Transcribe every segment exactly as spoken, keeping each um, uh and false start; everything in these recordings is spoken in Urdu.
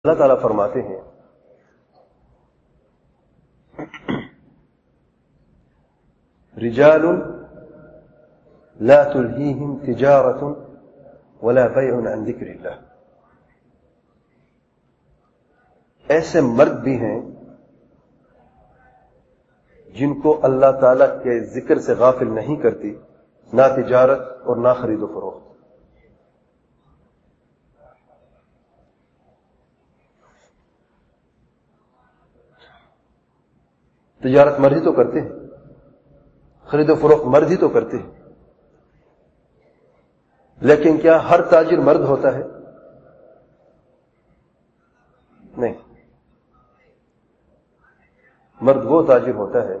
اللہ تعالیٰ فرماتے ہیں رجال لا تلہیہم تجارت ولا بیع عن ذکر اللہ، ایسے مرد بھی ہیں جن کو اللہ تعالیٰ کے ذکر سے غافل نہیں کرتی، نہ تجارت اور نہ خرید و فروخت۔ تجارت مرد ہی تو کرتے ہیں، خرید و فروخت مرد ہی تو کرتے ہیں، لیکن کیا ہر تاجر مرد ہوتا ہے؟ نہیں، مرد وہ تاجر ہوتا ہے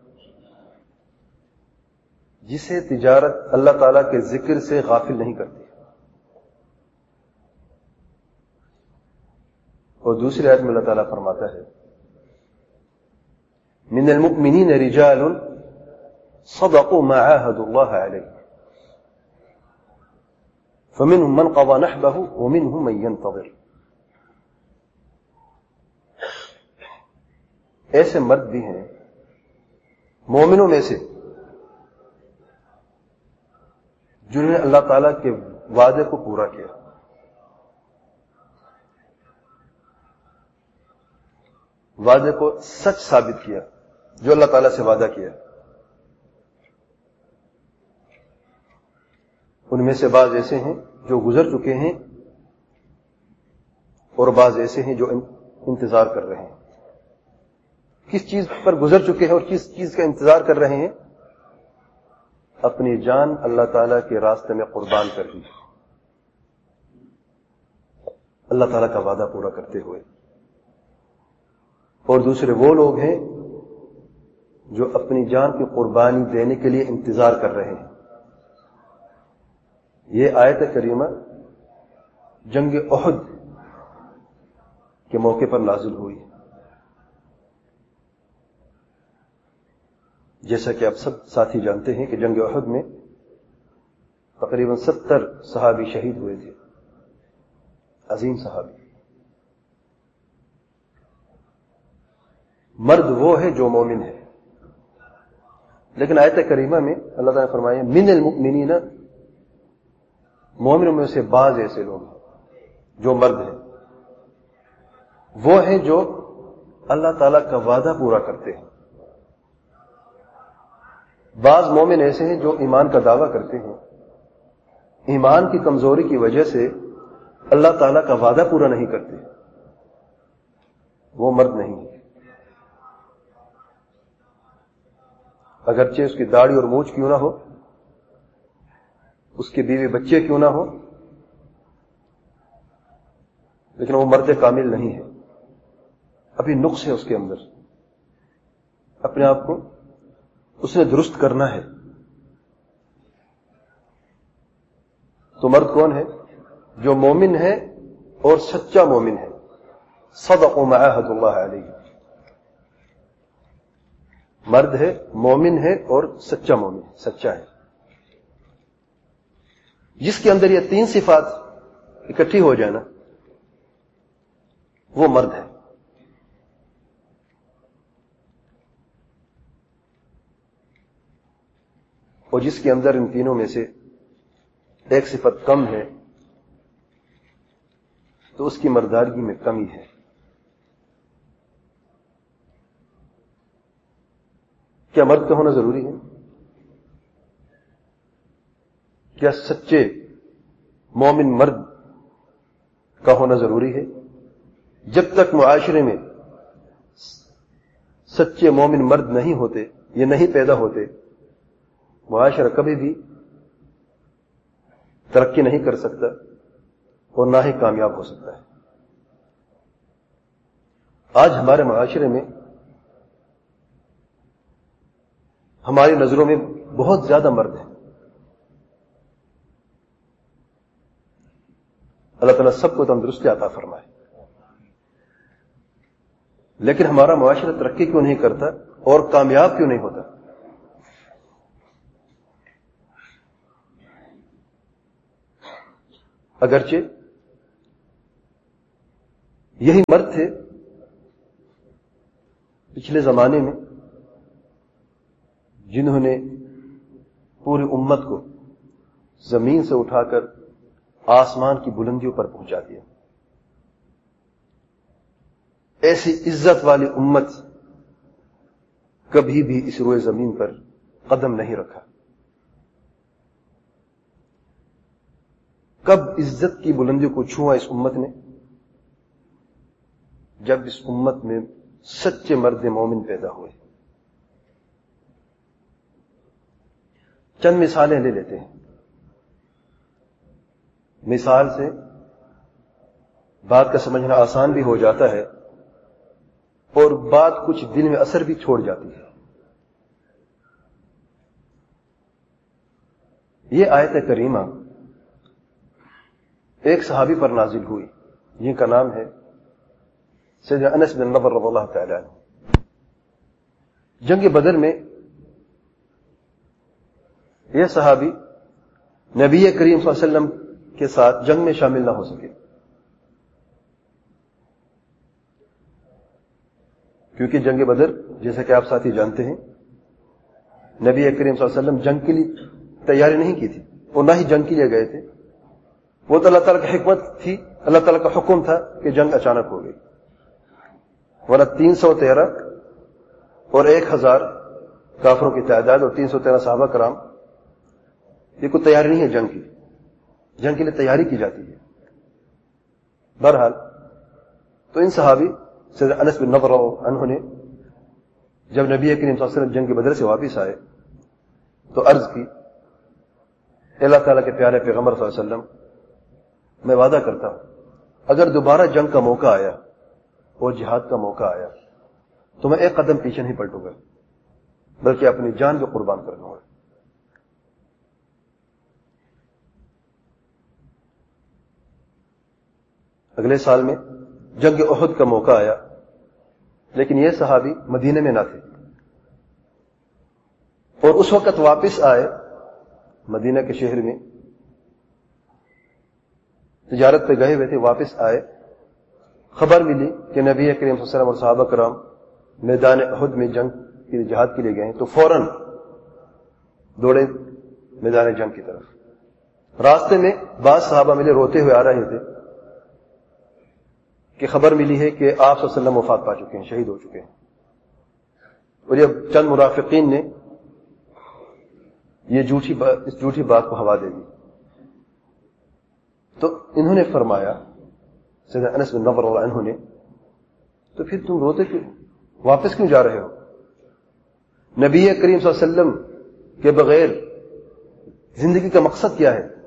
جسے تجارت اللہ تعالیٰ کے ذکر سے غافل نہیں کرتی۔ اور دوسری آیت میں اللہ تعالیٰ فرماتا ہے من المؤمنین رجال صدقوا ما عاهدوا الله عليه فمنهم من قضى نحبه ومنهم من ينتظر۔ ایسے مرد بھی ہیں مومنوں میں سے جنہوں نے اللہ تعالیٰ کے وعدے کو پورا کیا، وعدے کو سچ ثابت کیا جو اللہ تعالیٰ سے وعدہ کیا۔ ان میں سے بعض ایسے ہیں جو گزر چکے ہیں اور بعض ایسے ہیں جو انتظار کر رہے ہیں۔ کس چیز پر گزر چکے ہیں اور کس چیز کا انتظار کر رہے ہیں؟ اپنی جان اللہ تعالیٰ کے راستے میں قربان کر دی، اللہ تعالیٰ کا وعدہ پورا کرتے ہوئے۔ اور دوسرے وہ لوگ ہیں جو اپنی جان کی قربانی دینے کے لیے انتظار کر رہے ہیں۔ یہ آیت کریمہ جنگ احد کے موقع پر نازل ہوئی، جیسا کہ آپ سب ساتھی جانتے ہیں کہ جنگ احد میں تقریباً ستر صحابی شہید ہوئے تھے، عظیم صحابی۔ مرد وہ ہے جو مومن ہے، لیکن آیت کریمہ میں اللہ تعالیٰ نے فرمایا من المؤمنین، مومنوں میں سے بعض ایسے لوگ ہیں جو مرد ہیں، وہ ہیں جو اللہ تعالیٰ کا وعدہ پورا کرتے ہیں۔ بعض مومن ایسے ہیں جو ایمان کا دعویٰ کرتے ہیں، ایمان کی کمزوری کی وجہ سے اللہ تعالیٰ کا وعدہ پورا نہیں کرتے، وہ مرد نہیں ہے۔ اگرچہ اس کی داڑھی اور مونچھ کیوں نہ ہو، اس کے بیوی بچے کیوں نہ ہو، لیکن وہ مرد کامل نہیں ہے، ابھی نقص ہے اس کے اندر، اپنے آپ کو اس نے درست کرنا ہے۔ تو مرد کون ہے؟ جو مومن ہے اور سچا مومن ہے، صدقوا ما عاهدوا الله علیہ، مرد ہے، مومن ہے اور سچا مومن، سچا ہے، جس کے اندر یہ تین صفات اکٹھی ہو جانا وہ مرد ہے۔ اور جس کے اندر ان تینوں میں سے ایک صفت کم ہے تو اس کی مردارگی میں کمی ہے۔ کیا مرد کا ہونا ضروری ہے؟ کیا سچے مومن مرد کا ہونا ضروری ہے؟ جب تک معاشرے میں سچے مومن مرد نہیں ہوتے، یہ نہیں پیدا ہوتے، معاشرہ کبھی بھی ترقی نہیں کر سکتا اور نہ ہی کامیاب ہو سکتا ہے۔ آج ہمارے معاشرے میں ہماری نظروں میں بہت زیادہ مرد ہیں، اللہ تعالیٰ سب کو تندرستی عطا فرمائے، لیکن ہمارا معاشرہ ترقی کیوں نہیں کرتا اور کامیاب کیوں نہیں ہوتا؟ اگرچہ یہی مرد تھے پچھلے زمانے میں جنہوں نے پوری امت کو زمین سے اٹھا کر آسمان کی بلندیوں پر پہنچا دیا. ایسی عزت والی امت کبھی بھی اس روئے زمین پر قدم نہیں رکھا. کب عزت کی بلندیوں کو چھوا اس امت نے؟ جب اس امت میں سچے مرد مومن پیدا ہوئے. چند مثالیں لے لیتے ہیں. مثال سے بات کا سمجھنا آسان بھی ہو جاتا ہے اور بات کچھ دل میں اثر بھی چھوڑ جاتی ہے. یہ آیت کریمہ ایک صحابی پر نازل ہوئی جن کا نام ہے سیدنا انس بن نضر رضی اللہ تعالی عنہ. جنگ بدر میں یہ صحابی نبی کریم صلی اللہ علیہ وسلم کے ساتھ جنگ میں شامل نہ ہو سکے کیونکہ جنگ بدر جیسا کہ آپ ساتھی جانتے ہیں نبی کریم صلی اللہ علیہ وسلم جنگ کے لیے تیاری نہیں کی تھی اور نہ ہی جنگ کے لیے گئے تھے. وہ تو اللہ تعالیٰ کی حکمت تھی, اللہ تعالیٰ کا حکم تھا کہ جنگ اچانک ہو گئی. ورنہ تین سو تیرہ اور ایک ہزار کافروں کی تعداد اور تین سو تیرہ صحابہ کرام, یہ کوئی تیاری نہیں ہے جنگ کی. جنگ کے لیے تیاری کی جاتی ہے. بہرحال تو ان صحابی سیدنا انس بن نضر عنہ نے جب نبی کریم صلی اللہ علیہ وسلم جنگ بدر سے واپس آئے تو عرض کی, اللہ تعالیٰ کے پیارے پیغمبر صلی اللہ علیہ وسلم, میں وعدہ کرتا ہوں اگر دوبارہ جنگ کا موقع آیا اور جہاد کا موقع آیا تو میں ایک قدم پیچھے نہیں پلٹوں گا بلکہ اپنی جان کو قربان کر دوں گا. اگلے سال میں جنگ احد کا موقع آیا لیکن یہ صحابی مدینے میں نہ تھے اور اس وقت واپس آئے مدینہ کے شہر میں, تجارت پہ گئے ہوئے تھے, واپس آئے, خبر ملی کہ نبی کریم صلی اللہ علیہ وسلم اور صحابہ کرام میدان احد میں جنگ کے جہاد کے لیے گئے تو فوراً دوڑے میدان جنگ کی طرف. راستے میں بعض صحابہ ملے روتے ہوئے آ رہے تھے کہ خبر ملی ہے کہ آپ صلی اللہ علیہ وسلم وفات پا چکے ہیں, شہید ہو چکے ہیں. اور یہ چند منافقین نے یہ جھوٹی بات, اس جھوٹی بات کو ہوا دے دی. تو انہوں نے فرمایا سیدنا انس بن نضر رضی اللہ عنہ نے, تو پھر تم روتے کیوں, واپس کیوں جا رہے ہو؟ نبی کریم صلی اللہ علیہ وسلم کے بغیر زندگی کا مقصد کیا ہے؟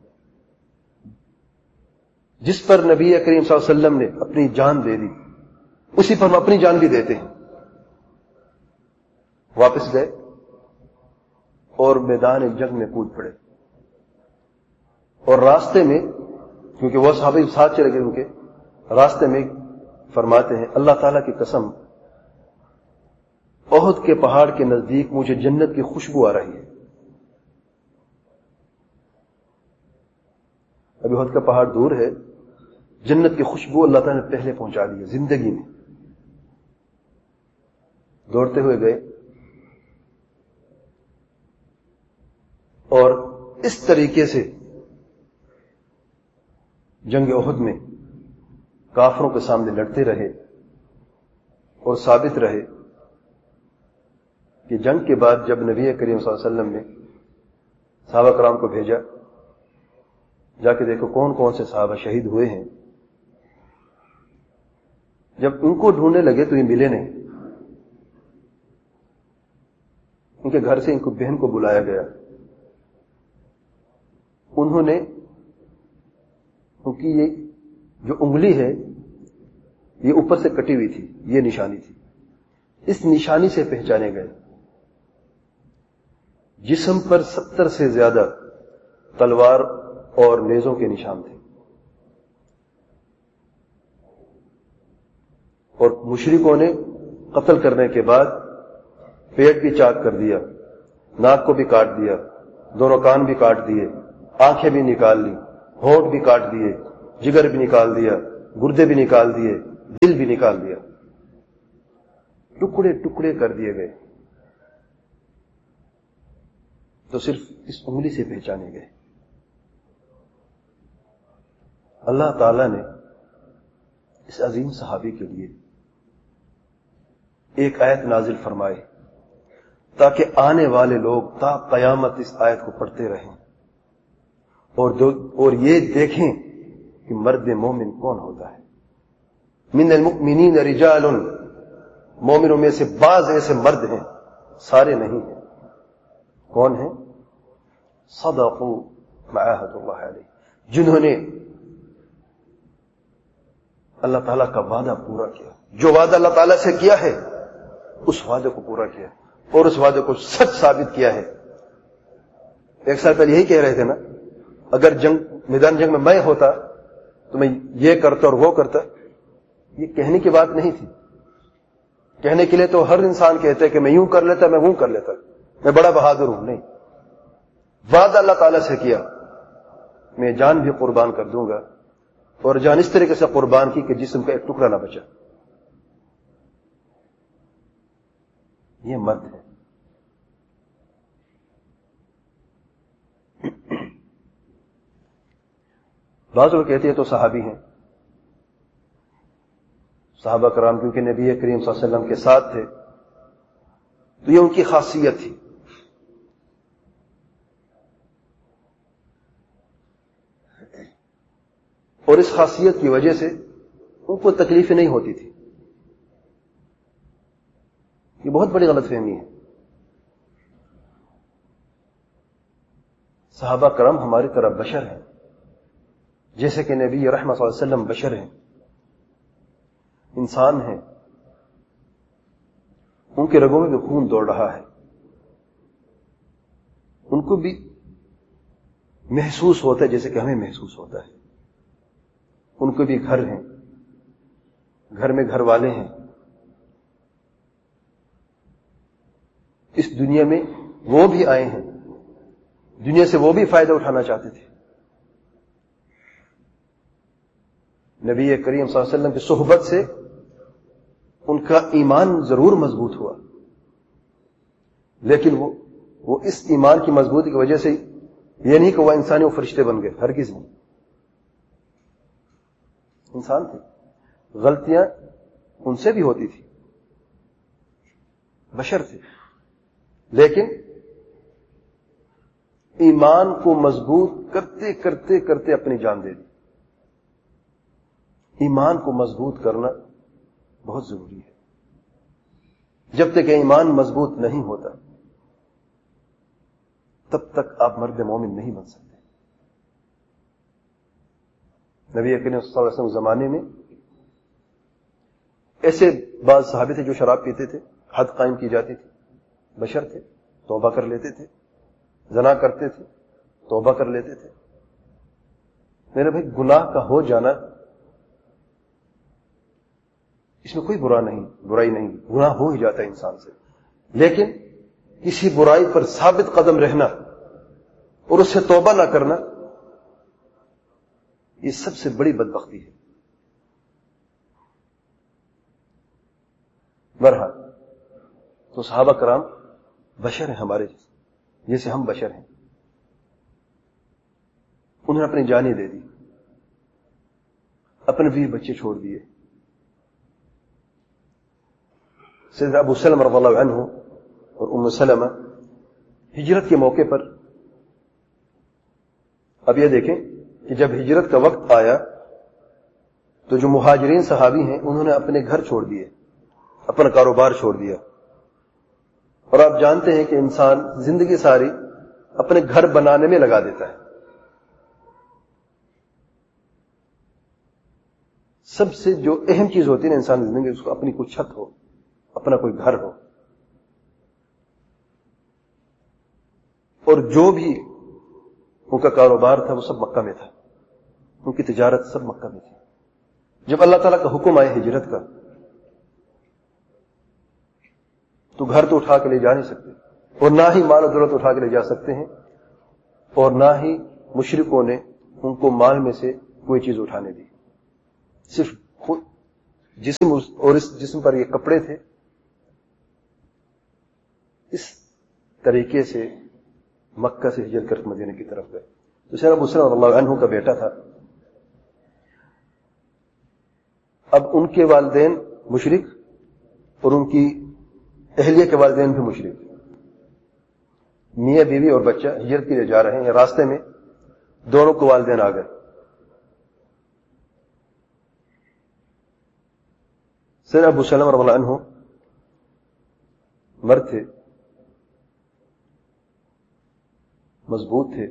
جس پر نبی کریم صلی اللہ علیہ وسلم نے اپنی جان دے دی اسی پر ہم اپنی جان بھی دیتے ہیں. واپس گئے اور میدان جنگ میں کود پڑے. اور راستے میں, کیونکہ وہ صحابہ ساتھ چلے گئے, ان کے راستے میں فرماتے ہیں اللہ تعالیٰ کی قسم احد کے پہاڑ کے نزدیک مجھے جنت کی خوشبو آ رہی ہے. ابھی احد کا پہاڑ دور ہے, جنت کی خوشبو اللہ تعالیٰ نے پہلے پہنچا دی ہے زندگی میں. دوڑتے ہوئے گئے اور اس طریقے سے جنگ احد میں کافروں کے سامنے لڑتے رہے اور ثابت رہے کہ جنگ کے بعد جب نبی کریم صلی اللہ علیہ وسلم نے صحابہ کرام کو بھیجا جا کے دیکھو کون کون سے صحابہ شہید ہوئے ہیں, جب ان کو ڈھونڈنے لگے تو یہ ملے نہیں. ان کے گھر سے ان کو بہن کو بلایا گیا. انہوں نے ان کی یہ جو انگلی ہے یہ اوپر سے کٹی ہوئی تھی, یہ نشانی تھی. اس نشانی سے پہچانے گئے. جسم پر ستر سے زیادہ تلوار اور نیزوں کے نشان تھے اور مشرکوں نے قتل کرنے کے بعد پیٹ بھی چاک کر دیا, ناک کو بھی کاٹ دیا, دونوں کان بھی کاٹ دیے, آنکھیں بھی نکال لی, ہونٹ بھی کاٹ دیے, جگر بھی نکال دیا, گردے بھی نکال دیے، دل بھی نکال دیا، ٹکڑے ٹکڑے کر دیے گئے، تو صرف اس انگلی سے پہچانے گئے۔ اللہ تعالی نے اس عظیم صحابی کے لیے ایک آیت نازل فرمائی تاکہ آنے والے لوگ تا قیامت اس آیت کو پڑھتے رہیں اور دو اور یہ دیکھیں کہ مرد مومن کون ہوتا ہے۔ من المؤمنین رجال، مومنوں میں سے بعض ایسے مرد ہیں، سارے نہیں ہیں۔ کون ہیں؟ صدقوا ما عاهدوا اللہ علیہ، جنہوں نے اللہ تعالیٰ کا وعدہ پورا کیا، جو وعدہ اللہ تعالیٰ سے کیا ہے اس وعدے کو پورا کیا اور اس وعدے کو سچ ثابت کیا ہے۔ ایک سال پہلے یہی کہہ رہے تھے نا، اگر جنگ میدان جنگ میں میں ہوتا تو میں یہ کرتا اور وہ کرتا۔ یہ کہنے کی بات نہیں تھی، کہنے کے لیے تو ہر انسان کہتا ہے کہ میں یوں کر لیتا، میں وہ کر لیتا، میں بڑا بہادر ہوں۔ نہیں، وعدہ اللہ تعالیٰ سے کیا، میں جان بھی قربان کر دوں گا، اور جان اس طریقے سے قربان کی کہ جسم کا ایک ٹکڑا نہ بچا۔ یہ مرد ہے۔ بعض لوگ کہتے ہیں تو صحابی ہیں، صحابہ کرام کیونکہ نبی کریم صلی اللہ علیہ وسلم کے ساتھ تھے تو یہ ان کی خاصیت تھی۔ اور اس خاصیت کی وجہ سے ان کو تکلیفیں نہیں ہوتی تھی۔ یہ بہت بڑی غلط فہمی ہے۔ صحابہ کرام ہماری طرح بشر ہیں، جیسے کہ نبی رحمت صلی اللہ علیہ وسلم بشر ہیں، انسان ہیں، ان کے رگوں میں بھی خون دوڑ رہا ہے، ان کو بھی محسوس ہوتا ہے جیسے کہ ہمیں محسوس ہوتا ہے، ان کو بھی گھر ہیں، گھر میں گھر والے ہیں، اس دنیا میں وہ بھی آئے ہیں، دنیا سے وہ بھی فائدہ اٹھانا چاہتے تھے۔ نبی کریم صلی اللہ علیہ وسلم کی صحبت سے ان کا ایمان ضرور مضبوط ہوا، لیکن وہ وہ اس ایمان کی مضبوطی کی وجہ سے یہ نہیں کہ وہ انسانی و فرشتے بن گئے، ہرگز نہیں۔ انسان تھے، غلطیاں ان سے بھی ہوتی تھی، بشر تھے، لیکن ایمان کو مضبوط کرتے کرتے کرتے اپنی جان دے دی۔ ایمان کو مضبوط کرنا بہت ضروری ہے۔ جب تک ایمان مضبوط نہیں ہوتا تب تک آپ مرد مومن نہیں بن سکتے۔ نبی کریم صلی اللہ علیہ وسلم زمانے میں ایسے بعض صحابی تھے جو شراب پیتے تھے، حد قائم کی جاتی تھی، بشر تھے، توبہ کر لیتے تھے، زنا کرتے تھے، توبہ کر لیتے تھے۔ میرے بھائی، گناہ کا ہو جانا اس میں کوئی برا نہیں، برائی نہیں، گناہ ہو ہی جاتا ہے انسان سے، لیکن کسی برائی پر ثابت قدم رہنا اور اس سے توبہ نہ کرنا، یہ سب سے بڑی بدبختی ہے۔ بہرحال تو صحابہ کرام بشر ہیں ہمارے جیسے، جیسے ہم بشر ہیں۔ انہوں نے اپنی جانیں دے دی، اپنے بیوی بچے چھوڑ دیے۔ سیدنا ابو سلمہ رضی اللہ عنہ اور ام سلمہ ہجرت کے موقع پر، اب یہ دیکھیں کہ جب ہجرت کا وقت آیا تو جو مہاجرین صحابی ہیں انہوں نے اپنے گھر چھوڑ دیے، اپنا کاروبار چھوڑ دیا۔ اور آپ جانتے ہیں کہ انسان زندگی ساری اپنے گھر بنانے میں لگا دیتا ہے۔ سب سے جو اہم چیز ہوتی ہے نا انسان کی زندگی، اس کو اپنی کوئی چھت ہو، اپنا کوئی گھر ہو۔ اور جو بھی ان کا کاروبار تھا وہ سب مکہ میں تھا، ان کی تجارت سب مکہ میں تھی۔ جب اللہ تعالیٰ کا حکم آیا ہجرت کا تو گھر تو اٹھا کے لے جا نہیں سکتے، اور نہ ہی مال و دولت اٹھا کے لے جا سکتے ہیں، اور نہ ہی مشرکوں نے ان کو مال میں سے کوئی چیز اٹھانے دی۔ صرف خود جسم اور اس جسم پر یہ کپڑے تھے، اس طریقے سے مکہ سے ہجرت کر مدینے کی طرف گئے. تو سیدنا ابو سلمہ رضی اللہ عنہ کا بیٹا تھا. اب ان کے والدین مشرک اور ان کی اہلیہ کے والدین بھی مشرک. میاں بیوی اور بچہ ہجرت کے لیے جا رہے ہیں، راستے میں دونوں کو والدین آ گئے. سیدنا ابو سلمہ رضی اللہ عنہ مرد تھے، مضبوط تھے،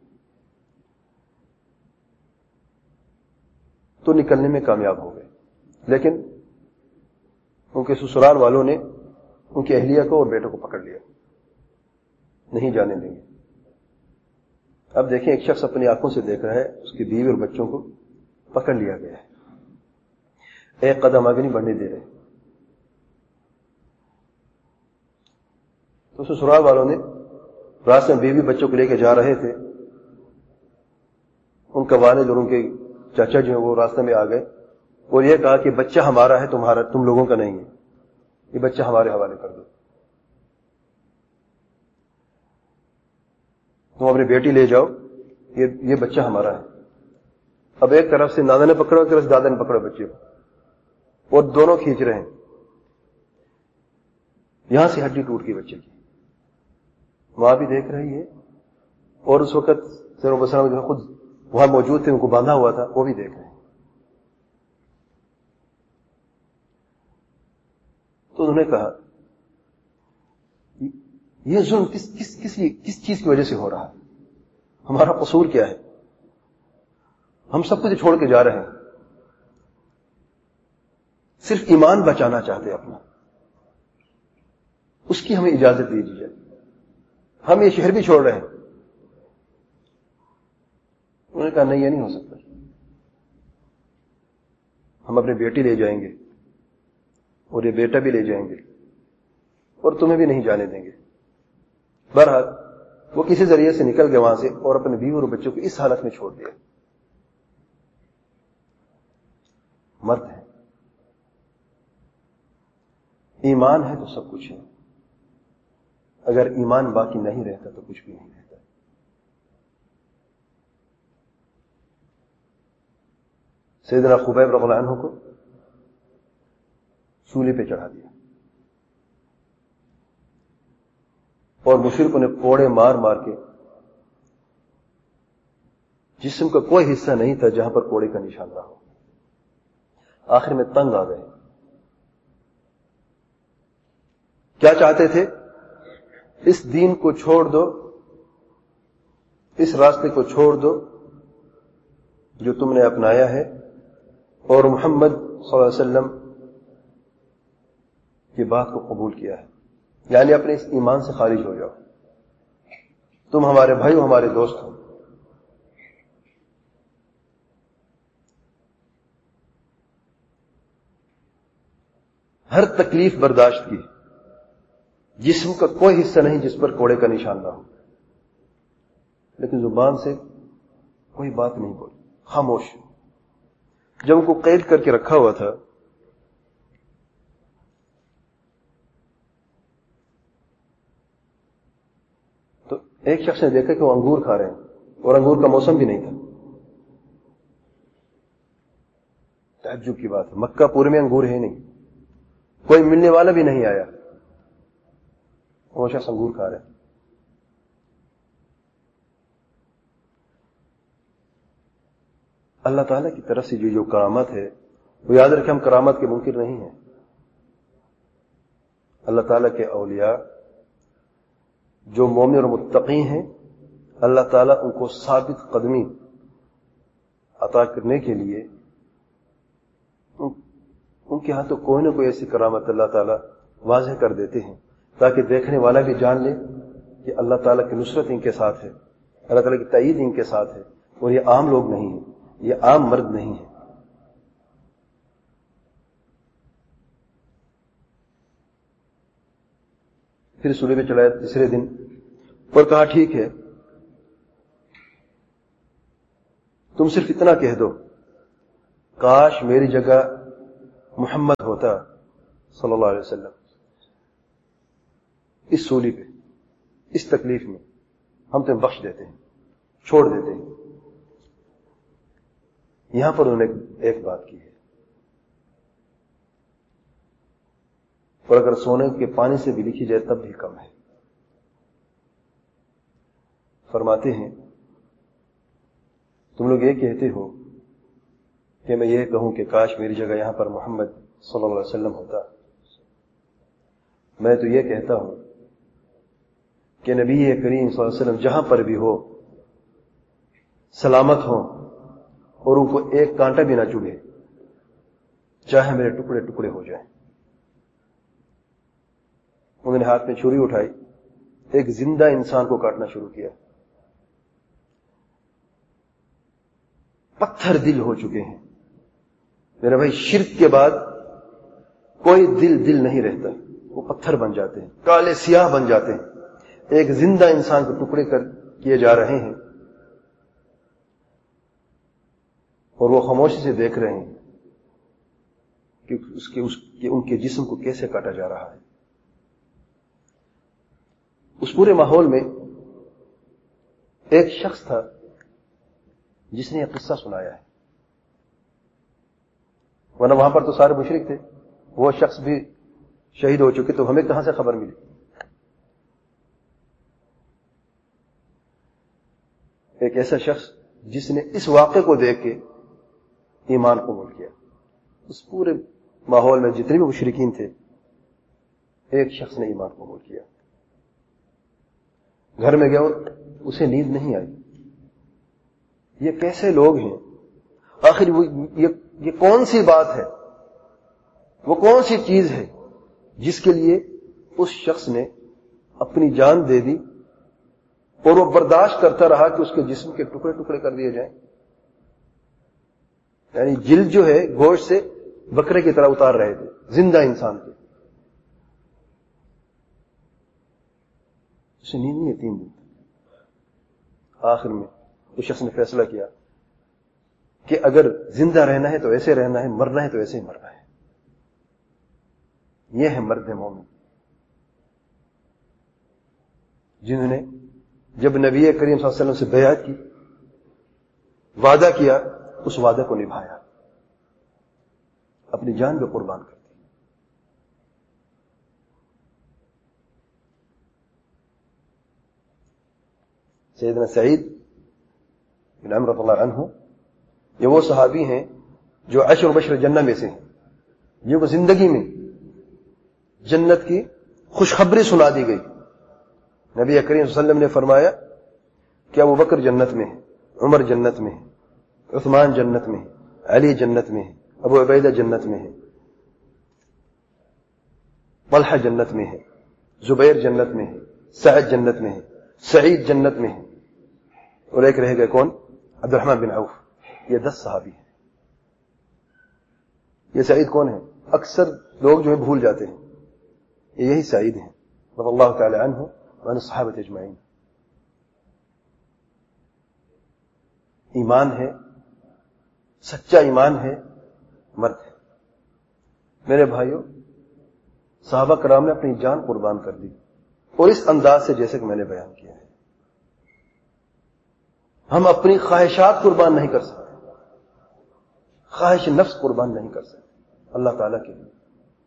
تو نکلنے میں کامیاب ہو گئے. لیکن ان کے سسرال والوں نے ان کی اہلیہ کو اور بیٹوں کو پکڑ لیا، نہیں جانے دیں گے. اب دیکھیں، ایک شخص اپنی آنکھوں سے دیکھ رہا ہے اس کی بیوی اور بچوں کو پکڑ لیا گیا ہے، ایک قدم آگے نہیں بڑھنے دے رہے. تو سسرال والوں نے راستے میں بیوی بچوں کو لے کے جا رہے تھے، ان کا والد اور ان کے چاچا جو ہیں وہ راستے میں آ گئے اور یہ کہا کہ بچہ ہمارا ہے، تمہارا تم لوگوں کا نہیں ہے، یہ بچہ ہمارے حوالے کر دو، تم اپنی بیٹی لے جاؤ، یہ یہ بچہ ہمارا ہے. اب ایک طرف سے نانا نے پکڑا، ایک طرف سے دادا نے پکڑا بچے کو، اور دونوں کھینچ رہے ہیں. یہاں سے ہڈی ٹوٹ گئی بچے کی. ماں بھی دیکھ رہی ہے اور اس وقت سیدنا ابو سلمہ جو خود وہاں موجود تھے، ان کو باندھا ہوا تھا، وہ بھی دیکھ رہے ہیں. تو انہوں نے کہا یہ ظلم کس کس کس کس چیز کی وجہ سے ہو رہا ہے؟ ہمارا قصور کیا ہے؟ ہم سب کچھ چھوڑ کے جا رہے ہیں، صرف ایمان بچانا چاہتے اپنا، اس کی ہمیں اجازت دیجیے. ہم یہ شہر بھی چھوڑ رہے ہیں. انہوں نے کہا نہیں، یہ نہیں ہو سکتا، ہم اپنے بیٹی لے جائیں گے اور یہ بیٹا بھی لے جائیں گے اور تمہیں بھی نہیں جانے دیں گے. بہرحال وہ کسی ذریعے سے نکل گئے وہاں سے اور اپنے بیوی اور بچوں کو اس حالت میں چھوڑ دیا. مرد ہے، ایمان ہے تو سب کچھ ہے، اگر ایمان باقی نہیں رہتا تو کچھ بھی نہیں رہتا. سیدنا خبیب رضی اللہ عنہ کو سولی پہ چڑھا دیا اور مشرکوں نے کوڑے مار مار کے، جسم کا کوئی حصہ نہیں تھا جہاں پر کوڑے کا نشان نہ ہو. آخر میں تنگ آ گئے. کیا چاہتے تھے؟ اس دین کو چھوڑ دو، اس راستے کو چھوڑ دو جو تم نے اپنایا ہے، اور محمد صلی اللہ علیہ وسلم کی بات کو قبول کیا ہے، یعنی اپنے اس ایمان سے خارج ہو جاؤ، تم ہمارے بھائی ہو، ہمارے دوست ہو. ہر تکلیف برداشت کی، جسم کا کوئی حصہ نہیں جس پر کوڑے کا نشان نہ ہو، لیکن زبان سے کوئی بات نہیں بولی، خاموش. جب ان کو قید کر کے رکھا ہوا تھا تو ایک شخص نے دیکھا کہ وہ انگور کھا رہے ہیں اور انگور کا موسم بھی نہیں تھا. تعجب کی بات ہے، مکہ پورے میں انگور ہے نہیں، کوئی ملنے والا بھی نہیں آیا، وہ شخص انگور کھا رہے ہیں. اللہ تعالیٰ کی طرف سے جو جو کرامت ہے وہ یاد رکھیں، ہم کرامت کے منکر نہیں ہیں. اللہ تعالیٰ کے اولیاء جو مومن اور متقی ہیں، اللہ تعالیٰ ان کو ثابت قدمی عطا کرنے کے لیے ان کے ہاتھوں کوئی نہ کوئی ایسی کرامت اللہ تعالیٰ واضح کر دیتے ہیں تاکہ دیکھنے والا بھی جان لے کہ اللہ تعالیٰ کی نصرت ان کے ساتھ ہے، اللہ تعالیٰ کی تائید ان کے ساتھ ہے، اور یہ عام لوگ نہیں ہیں، یہ عام مرد نہیں ہیں. پھر سولی پہ چڑھایا تیسرے دن اور کہا ٹھیک ہے، تم صرف اتنا کہہ دو کاش میری جگہ محمد ہوتا صلی اللہ علیہ وسلم اس سولی پہ، اس تکلیف میں، ہم تمہیں بخش دیتے ہیں، چھوڑ دیتے ہیں۔ یہاں پر انہوں نے ایک بات کی ہے، اور اگر سونے کے پانی سے بھی لکھی جائے تب بھی کم ہے۔ فرماتے ہیں تم لوگ یہ کہتے ہو کہ میں یہ کہوں کہ کاش میری جگہ یہاں پر محمد صلی اللہ علیہ وسلم ہوتا، میں تو یہ کہتا ہوں کہ نبی کریم صلی اللہ علیہ وسلم جہاں پر بھی ہو سلامت ہو اور ان کو ایک کانٹا بھی نہ چبھے، چاہے میرے ٹکڑے ٹکڑے ہو جائیں۔ انہوں نے ہاتھ میں چھری اٹھائی، ایک زندہ انسان کو کاٹنا شروع کیا۔ پتھر دل ہو چکے ہیں میرے بھائی، شرک کے بعد کوئی دل دل نہیں رہتا، وہ پتھر بن جاتے ہیں، کالے سیاہ بن جاتے ہیں۔ ایک زندہ انسان کو ٹکڑے کر کیے جا رہے ہیں اور وہ خاموشی سے دیکھ رہے ہیں کہ اس کے, اس کے ان کے جسم کو کیسے کاٹا جا رہا ہے۔ اس پورے ماحول میں ایک شخص تھا جس نے یہ قصہ سنایا ہے، ورنہ وہاں پر تو سارے مشرک تھے، وہ شخص بھی شہید ہو چکے، تو ہمیں کہاں سے خبر ملی؟ ایک ایسا شخص جس نے اس واقعے کو دیکھ کے ایمان قبول کیا۔ اس پورے ماحول میں جتنے بھی مشرکین تھے، ایک شخص نے ایمان قبول کیا۔ گھر میں گیا اور اسے نیند نہیں آئی، یہ کیسے لوگ ہیں؟ آخر وہ یہ, یہ کون سی بات ہے، وہ کون سی چیز ہے جس کے لیے اس شخص نے اپنی جان دے دی اور وہ برداشت کرتا رہا کہ اس کے جسم کے ٹکڑے ٹکڑے کر دیے جائیں؟ یعنی جلد جو ہے گوشت سے بکرے کی طرح اتار رہے تھے زندہ انسان کے، اسے نیند نہیں ہے تین دن۔ آخر میں اس شخص نے فیصلہ کیا کہ اگر زندہ رہنا ہے تو ایسے رہنا ہے، مرنا ہے تو ایسے ہی مرنا ہے۔ یہ ہے مرد مومن، جنہوں نے جب نبی کریم صلی اللہ علیہ وسلم سے بیعت کی، وعدہ کیا، اس وعدے کو نبھایا، اپنی جان بھی قربان کر دی۔ سیدنا سعید بن عمرو رضی اللہ عنہ یہ وہ صحابی ہیں جو عشر بشر جنہ میں سے ہیں، یہ وہ زندگی میں جنت کی خوشخبری سنا دی گئی۔ نبی کریم صلی اللہ علیہ وسلم نے فرمایا کہ ابو بکر جنت میں ہے، عمر جنت میں ہے، عثمان جنت میں ہے، علی جنت میں ہے، ابو عبیدہ جنت میں ہے، طلحہ جنت میں ہے، زبیر جنت میں ہے، سعد جنت میں ہے، سعید جنت میں ہے، اور ایک رہ گئے کون؟ عبد الرحمن بن عوف۔ یہ دس صحابی ہیں۔ یہ سعید کون ہے؟ اکثر لوگ جو ہے بھول جاتے ہیں، یہ یہی سعید ہیں رضی اللہ تعالی عنہ وعن الصحابہ اجمعین۔ ایمان ہے، سچا ایمان ہے، مرد ہے۔ میرے بھائیوں، صحابہ کرام نے اپنی جان قربان کر دی، اور اس انداز سے جیسے کہ میں نے بیان کیا ہے۔ ہم اپنی خواہشات قربان نہیں کر سکتے، خواہش نفس قربان نہیں کر سکتے اللہ تعالیٰ کے لیے۔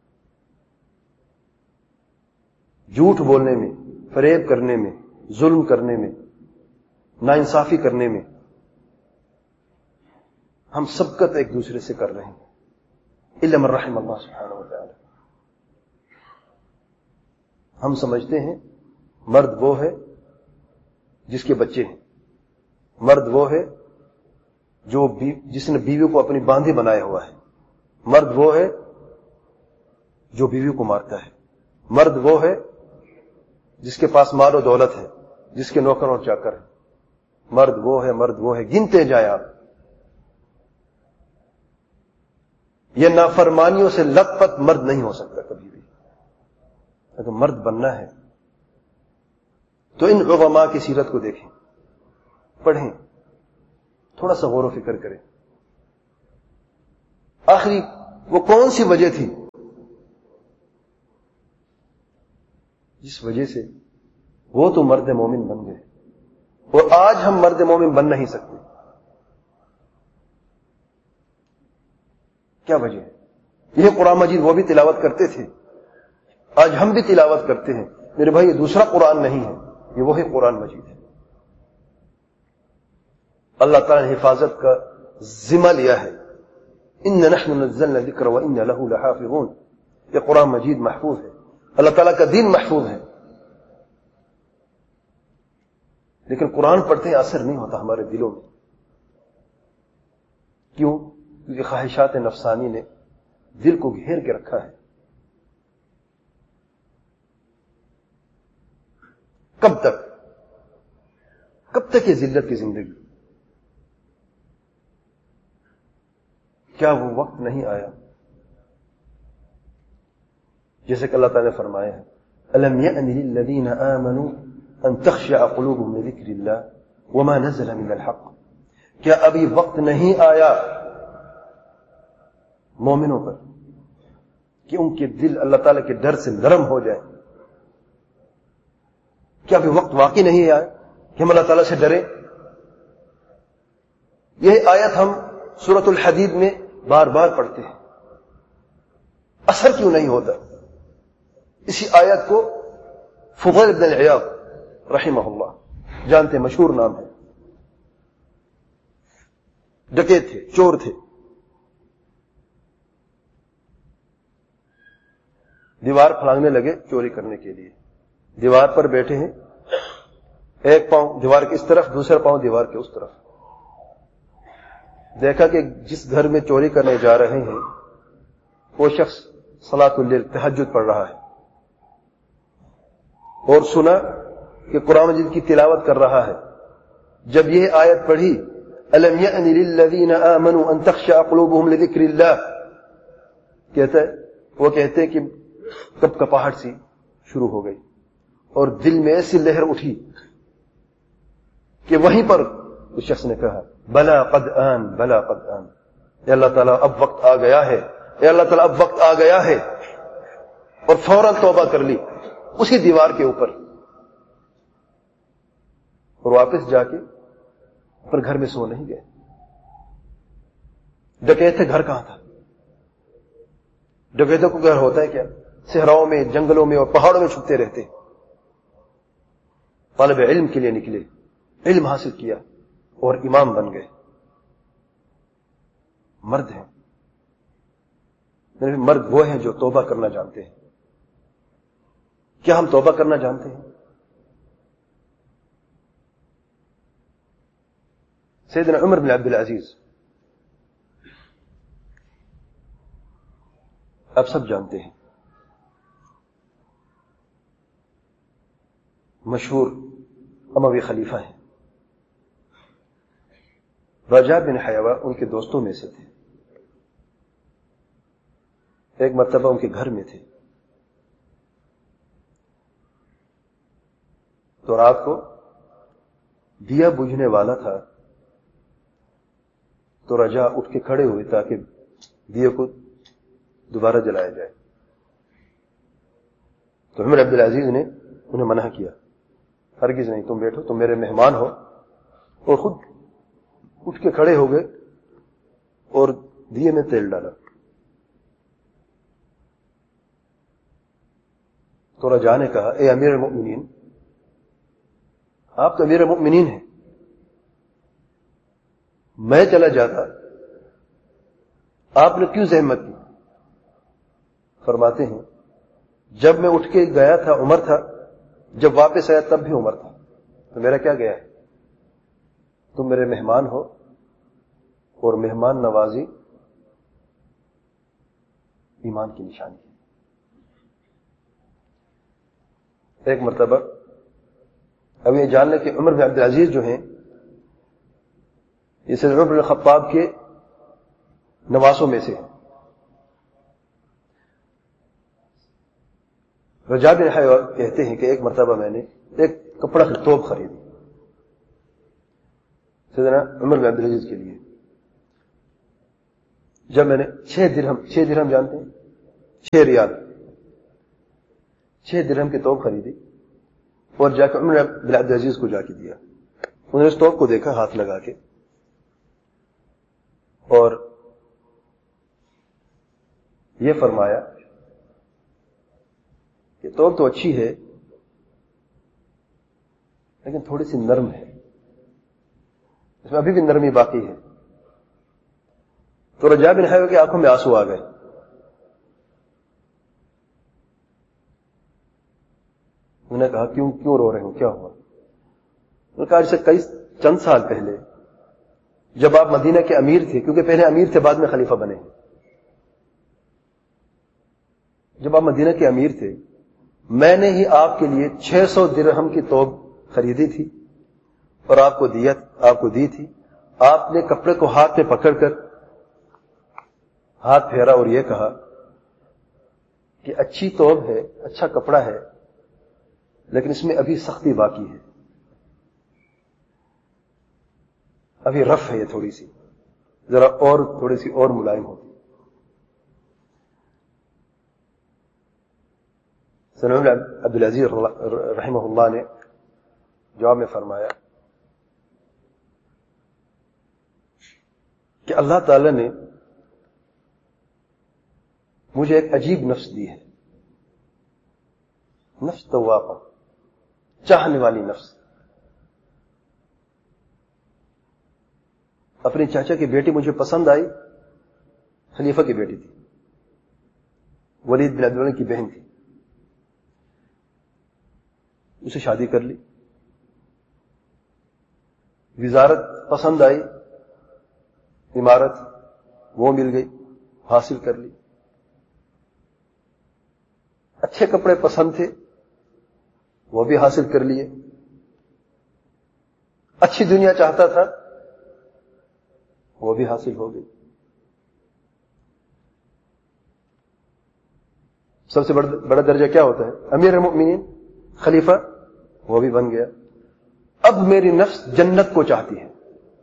جھوٹ بولنے میں، فریب کرنے میں، ظلم کرنے میں، ناانصافی کرنے میں ہم سبقت ایک دوسرے سے کر رہے ہیں، الا من رحم اللہ سبحانہ و تعالی۔ ہم سمجھتے ہیں مرد وہ ہے جس کے بچے ہیں، مرد وہ ہے جو جس نے بیوی کو اپنی باندھی بنایا ہوا ہے، مرد وہ ہے جو بیوی کو مارتا ہے، مرد وہ ہے جس کے پاس مال و دولت ہے، جس کے نوکر اور چاکر ہے، مرد وہ ہے، مرد وہ ہے، گنتے جائیں آپ۔ یہ نافرمانیوں سے لت پت مرد نہیں ہو سکتا کبھی بھی۔ اگر مرد بننا ہے تو ان علماء کی سیرت کو دیکھیں، پڑھیں، تھوڑا سا غور و فکر کریں۔ آخری وہ کون سی وجہ تھی جس وجہ سے وہ تو مرد مومن بن گئے اور آج ہم مرد مومن بن نہیں سکتے؟ کیا وجہ ہے؟ یہ قرآن مجید وہ بھی تلاوت کرتے تھے، آج ہم بھی تلاوت کرتے ہیں۔ میرے بھائی، یہ دوسرا قرآن نہیں ہے، یہ وہی قرآن مجید ہے۔ اللہ تعالیٰ نے حفاظت کا ذمہ لیا ہے، ان نحن نزلنا الذکر وان له لحافظون۔ یہ قرآن مجید محفوظ ہے، اللہ تعالیٰ کا دین محفوظ ہے، لیکن قرآن پڑھتے ہیں اثر نہیں ہوتا ہمارے دلوں میں۔ کیوں؟ کیونکہ خواہشات نفسانی نے دل کو گھیر کے رکھا ہے۔ کب تک کب تک یہ ذلت کی زندگی؟ کیا وہ وقت نہیں آیا جیسے کہ اللہ تعالیٰ نے فرمایا ہے، أَلَمْ يَأْنِ لِلَّذِينَ آمَنُوا أَن تَخْشَعَ قُلُوبُهُمْ لِذِكْرِ اللَّهِ وَمَا نَزَلَ مِنَ الْحَقِّ؟ کیا ابھی وقت نہیں آیا مومنوں پر کہ ان کے دل اللہ تعالیٰ کے ڈر سے نرم ہو جائے؟ کیا ابھی وقت واقعی نہیں آیا کہ ہم اللہ تعالیٰ سے ڈریں؟ یہ آیت ہم سورۃ الحدید میں بار بار پڑھتے ہیں، اثر کیوں نہیں ہوتا؟ اسی آیت کو فضیل بن العیاض رحمہ اللہ جانتے، مشہور نام ہے، ڈکیت تھے، چور تھے، دیوار پھلانگنے لگے چوری کرنے کے لیے۔ دیوار پر بیٹھے ہیں، ایک پاؤں دیوار کے اس طرف، دوسرا پاؤں دیوار کے اس طرف۔ دیکھا کہ جس گھر میں چوری کرنے جا رہے ہیں وہ شخص صلاۃ اللیل تہجد پڑھ رہا ہے، اور سنا کہ قرآن مجید کی تلاوت کر رہا ہے۔ جب یہ آیت پڑھی، أَلَمْ يَأْنِ لِلَّذِينَ آمَنُوا أَن تَخْشَعَ قُلُوبُهُمْ لِذِكْرِ اللَّهِ، کہتا ہے وہ کہتے ہیں کہ کب کپاہٹ سی شروع ہو گئی اور دل میں ایسی لہر اٹھی کہ وہیں پر اس شخص نے کہا، بلا قد آن بلا قد آن، اے اللہ تعالیٰ اب وقت آ گیا ہے، اے اللہ تعالیٰ اب وقت آ گیا ہے، اور فوراً توبہ کر لی اسی دیوار کے اوپر، اور واپس جا کے پر گھر میں سو نہیں گئے۔ ڈکیت گھر کہاں تھا؟ ڈکیتوں کو گھر ہوتا ہے کیا؟ صحراؤں میں، جنگلوں میں اور پہاڑوں میں چھپتے رہتے۔ طالب علم کے لیے نکلے، علم حاصل کیا اور امام بن گئے۔ مرد ہیں، مرد وہ ہیں جو توبہ کرنا جانتے ہیں۔ کیا ہم توبہ کرنا جانتے ہیں؟ سیدنا عمر بن عبد العزیز آپ سب جانتے ہیں، مشہور اموی خلیفہ ہیں۔ رجاء بن حیوہ ان کے دوستوں میں سے تھے۔ ایک مرتبہ ان کے گھر میں تھے تو رات کو دیا بجھنے والا تھا، تو رجاء اٹھ کے کھڑے ہوئے تاکہ دیے کو دوبارہ جلایا جائے۔ تو عمر عبد العزیز نے انہیں منع کیا، ہرگز نہیں، تم بیٹھو، تم میرے مہمان ہو، اور خود اٹھ کے کھڑے ہو گئے اور دیے میں تیل ڈالا۔ تو رجاء نے کہا، اے امیر المؤمنین، آپ تو امیر المؤمنین ہیں، میں چلا جاتا، آپ نے کیوں زحمت کی؟ فرماتے ہیں جب میں اٹھ کے گیا تھا عمر تھا، جب واپس آیا تب بھی عمر تھا، تو میرا کیا گیا ہے؟ تم میرے مہمان ہو، اور مہمان نوازی ایمان کی نشانی ہے۔ ایک مرتبہ اب یہ جان لیں کہ عمر بن عبد العزیز جو ہیں یہ سیدنا عمر بن الخطاب کے نواسوں میں سے ہیں۔ رجاء بن حیوہ کہتے ہیں کہ ایک مرتبہ میں نے ایک کپڑا کی توپ خریدی سیدنا عمر بن عبد العزیز کے لیے۔ جب میں نے چھ درہم چھ درہم جانتے ہیں چھ ریال چھ درہم کی توپ خریدی اور جا کے عمر بن عبد العزیز کو جا کے دیا. انہوں نے اس توپ کو دیکھا ہاتھ لگا کے اور یہ فرمایا کہ توپ تو اچھی ہے لیکن تھوڑی سی نرم ہے, اس میں ابھی بھی نرمی باقی ہے. تو رجاء بن حیوہ کی آنکھوں میں آنسو آ گئے. انہوں نے کہا کیوں کیوں رو رہے ہو, کیا ہوا؟ انہوں نے کہا جیسے کئی چند سال پہلے جب آپ مدینہ کے امیر تھے, کیونکہ پہلے امیر تھے بعد میں خلیفہ بنے, جب آپ مدینہ کے امیر تھے میں نے ہی آپ کے لیے چھ سو درہم کی توپ خریدی تھی اور آپ کو دیا آپ کو دی تھی. آپ نے کپڑے کو ہاتھ میں پکڑ کر ہاتھ پھیرا اور یہ کہا کہ اچھی توپ ہے, اچھا کپڑا ہے, لیکن اس میں ابھی سختی باقی ہے, ابھی رف ہے یہ تھوڑی سی, ذرا اور تھوڑی سی اور ملائم ہوتی. سلمان عبد العزیز رحمہ اللہ نے جواب میں فرمایا کہ اللہ تعالی نے مجھے ایک عجیب نفس دی ہے, نفس طواقہ, چاہنے والی نفس. اپنے چاچا کی بیٹی مجھے پسند آئی, خلیفہ کی بیٹی تھی, ولید بن عبداللہ کی بہن تھی, اسے شادی کر لی. وزارت پسند آئی, عمارت وہ مل گئی, حاصل کر لی. اچھے کپڑے پسند تھے, وہ بھی حاصل کر لیے. اچھی دنیا چاہتا تھا, وہ بھی حاصل ہو گئی. سب سے بڑا درجہ کیا ہوتا ہے؟ امیر المؤمنین, خلیفہ, وہ بھی بن گیا. اب میری نفس جنت کو چاہتی ہے.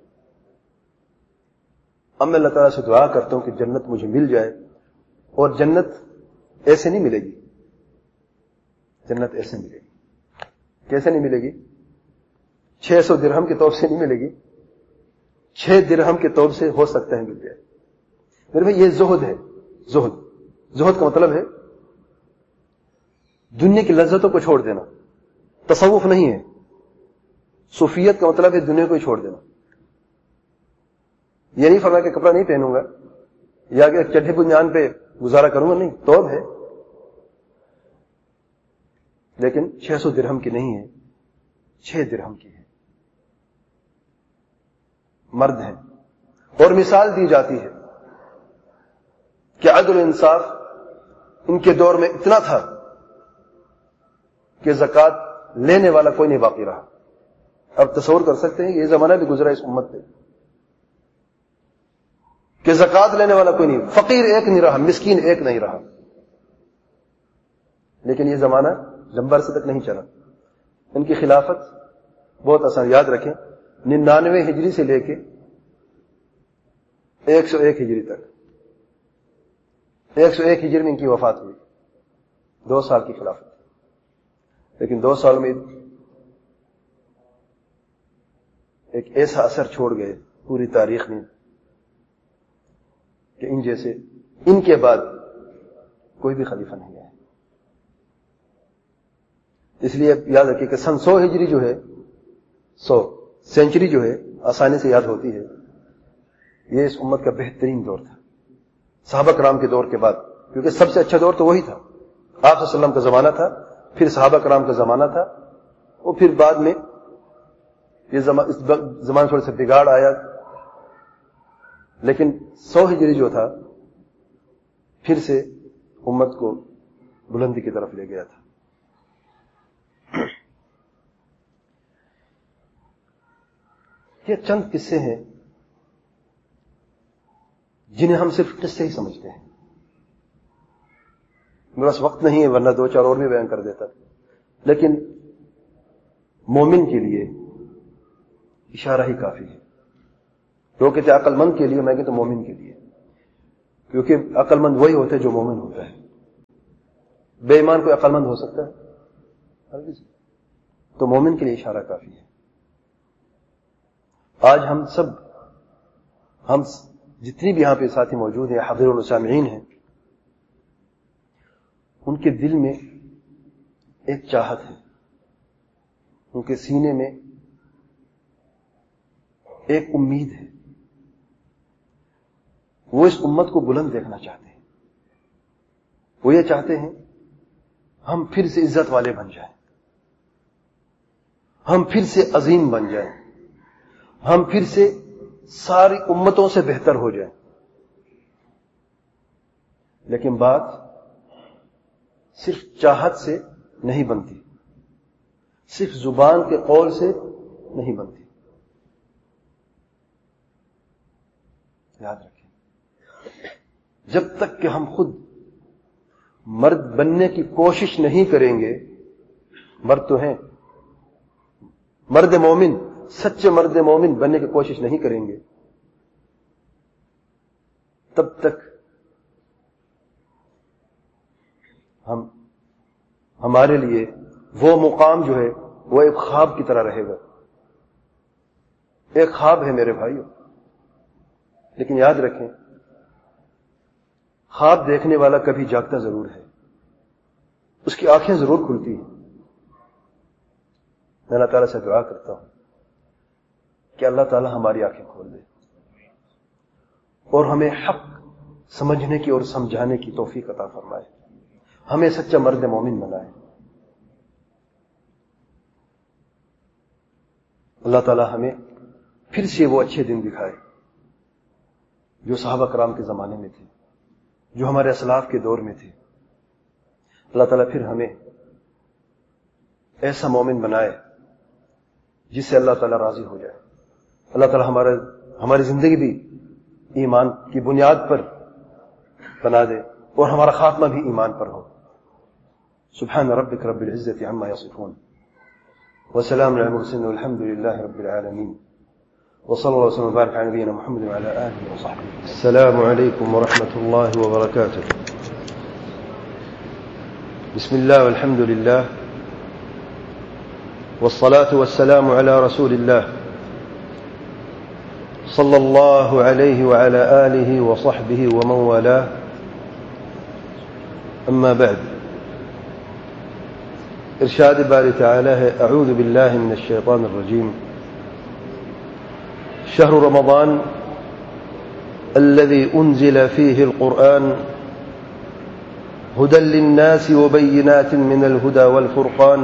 اب میں اللہ تعالیٰ سے دعا کرتا ہوں کہ جنت مجھے مل جائے, اور جنت ایسے نہیں ملے گی, جنت ایسے ملے گی. کیسے نہیں ملے گی؟ چھ سو درہم کی توپ سے نہیں ملے گی, چھ درہم کے توپ سے ہو سکتا ہے مل جائے. میرے بھائی یہ زہد ہے. زہد زہد کا مطلب ہے دنیا کی لذتوں کو چھوڑ دینا. تصوف نہیں ہے. صوفیت کا مطلب ہے دنیا کو ہی چھوڑ دینا. یہ نہیں فرمایا کہ کپڑا نہیں پہنوں گا یا کہ چڈھے بنیان پہ گزارا کروں گا, نہیں, توب ہے لیکن چھ سو درہم کی نہیں ہے, چھ درہم کی ہے. مرد ہیں. اور مثال دی جاتی ہے کہ عدل و انصاف ان کے دور میں اتنا تھا کہ زکوٰۃ لینے والا کوئی نہیں باقی رہا. اب تصور کر سکتے ہیں یہ زمانہ بھی گزرا اس امت پہ کہ زکوٰۃ لینے والا کوئی نہیں, فقیر ایک نہیں رہا, مسکین ایک نہیں رہا. لیکن یہ زمانہ لمبا عرصے تک نہیں چلا. ان کی خلافت بہت آسان, یاد رکھیں, ننانوے ہجری سے لے کے ایک سو ایک ہجری تک, ایک سو ایک ہجری میں ان کی وفات ہوئی. دو سال کی خلافت, لیکن دو سال میں ایک ایسا اثر چھوڑ گئے پوری تاریخ میں کہ ان جیسے ان کے بعد کوئی بھی خلیفہ نہیں ہے. اس لیے یاد رکھیے کہ سن سو ہجری جو ہے, سو سینچری جو ہے آسانی سے یاد ہوتی ہے, یہ اس امت کا بہترین دور تھا صحابہ کرام کے دور کے بعد, کیونکہ سب سے اچھا دور تو وہی تھا. آپ صلی اللہ علیہ وسلم کا زمانہ تھا, پھر صحابہ کرام کا زمانہ تھا, اور پھر بعد میں یہ زمانہ تھوڑا سا بگاڑ آیا, لیکن سو ہجری جو تھا پھر سے امت کو بلندی کی طرف لے گیا تھا. یہ چند قصے ہیں جنہیں ہم صرف قصے ہی سمجھتے ہیں. میرے پاس وقت نہیں ہے ورنہ دو چار اور بھی بیان کر دیتا, لیکن مومن کے لیے اشارہ ہی کافی ہے. لوگ کہتے عقل مند کے لیے, میں کہتا ہوں مومن کے لیے. کیونکہ عقل مند وہی ہوتا ہے جو مومن ہوتا ہے. بے ایمان کوئی عقل مند ہو سکتا ہے؟ تو مومن کے لیے اشارہ کافی ہے. آج ہم سب ہم جتنی بھی یہاں پہ ساتھی موجود ہیں، حاضرین و سامعین ہیں، ان کے دل میں ایک چاہت ہے، ان کے سینے میں ایک امید ہے. وہ اس امت کو بلند دیکھنا چاہتے ہیں. وہ یہ چاہتے ہیں ہم پھر سے عزت والے بن جائیں، ہم پھر سے عظیم بن جائیں، ہم پھر سے ساری امتوں سے بہتر ہو جائیں. لیکن بات صرف چاہت سے نہیں بنتی، صرف زبان کے قول سے نہیں بنتی. یاد رکھیں، جب تک کہ ہم خود مرد بننے کی کوشش نہیں کریں گے، مرد تو ہیں، مرد مومن، سچے مرد مومن بننے کی کوشش نہیں کریں گے، تب تک ہم ہمارے لیے وہ مقام جو ہے وہ ایک خواب کی طرح رہے گا. ایک خواب ہے میرے بھائیو، لیکن یاد رکھیں خواب دیکھنے والا کبھی جاگتا ضرور ہے، اس کی آنکھیں ضرور کھلتی ہیں. میں اللہ تعالیٰ سے دعا کرتا ہوں کہ اللہ تعالیٰ ہماری آنکھیں کھول دے اور ہمیں حق سمجھنے کی اور سمجھانے کی توفیق عطا فرمائے، ہمیں سچا مرد مومن بنائے. اللہ تعالیٰ ہمیں پھر سے وہ اچھے دن دکھائے جو صحابہ کرام کے زمانے میں تھے، جو ہمارے اسلاف کے دور میں تھے. اللہ تعالیٰ پھر ہمیں ایسا مومن بنائے جس سے اللہ تعالیٰ راضی ہو جائے. اللہ تعالیٰ ہمارا ہماری زندگی بھی ایمان کی بنیاد پر بنا دے اور ہمارا خاتمہ بھی ایمان پر ہو. سبحان ربک رب العزة عما یصفون وسلام علی المرسلین والحمد للہ رب العالمین وصلی اللہ وسلم وبارک علی نبینا محمد وعلى آله وصحبه. السلام علیکم ورحمۃ اللہ وبرکاتہ. بسم الله والحمد لله والصلاة والسلام على رسول الله صلى الله عليه وعلى آله وصحبه ومن والاه. أما بعد، ارشاد باری تعالی ہے اعوذ باللہ من الشیطان الرجیم. شهر رمضان الذي أنزل فيه القرآن هدى للناس وبينات من الهدى والفرقان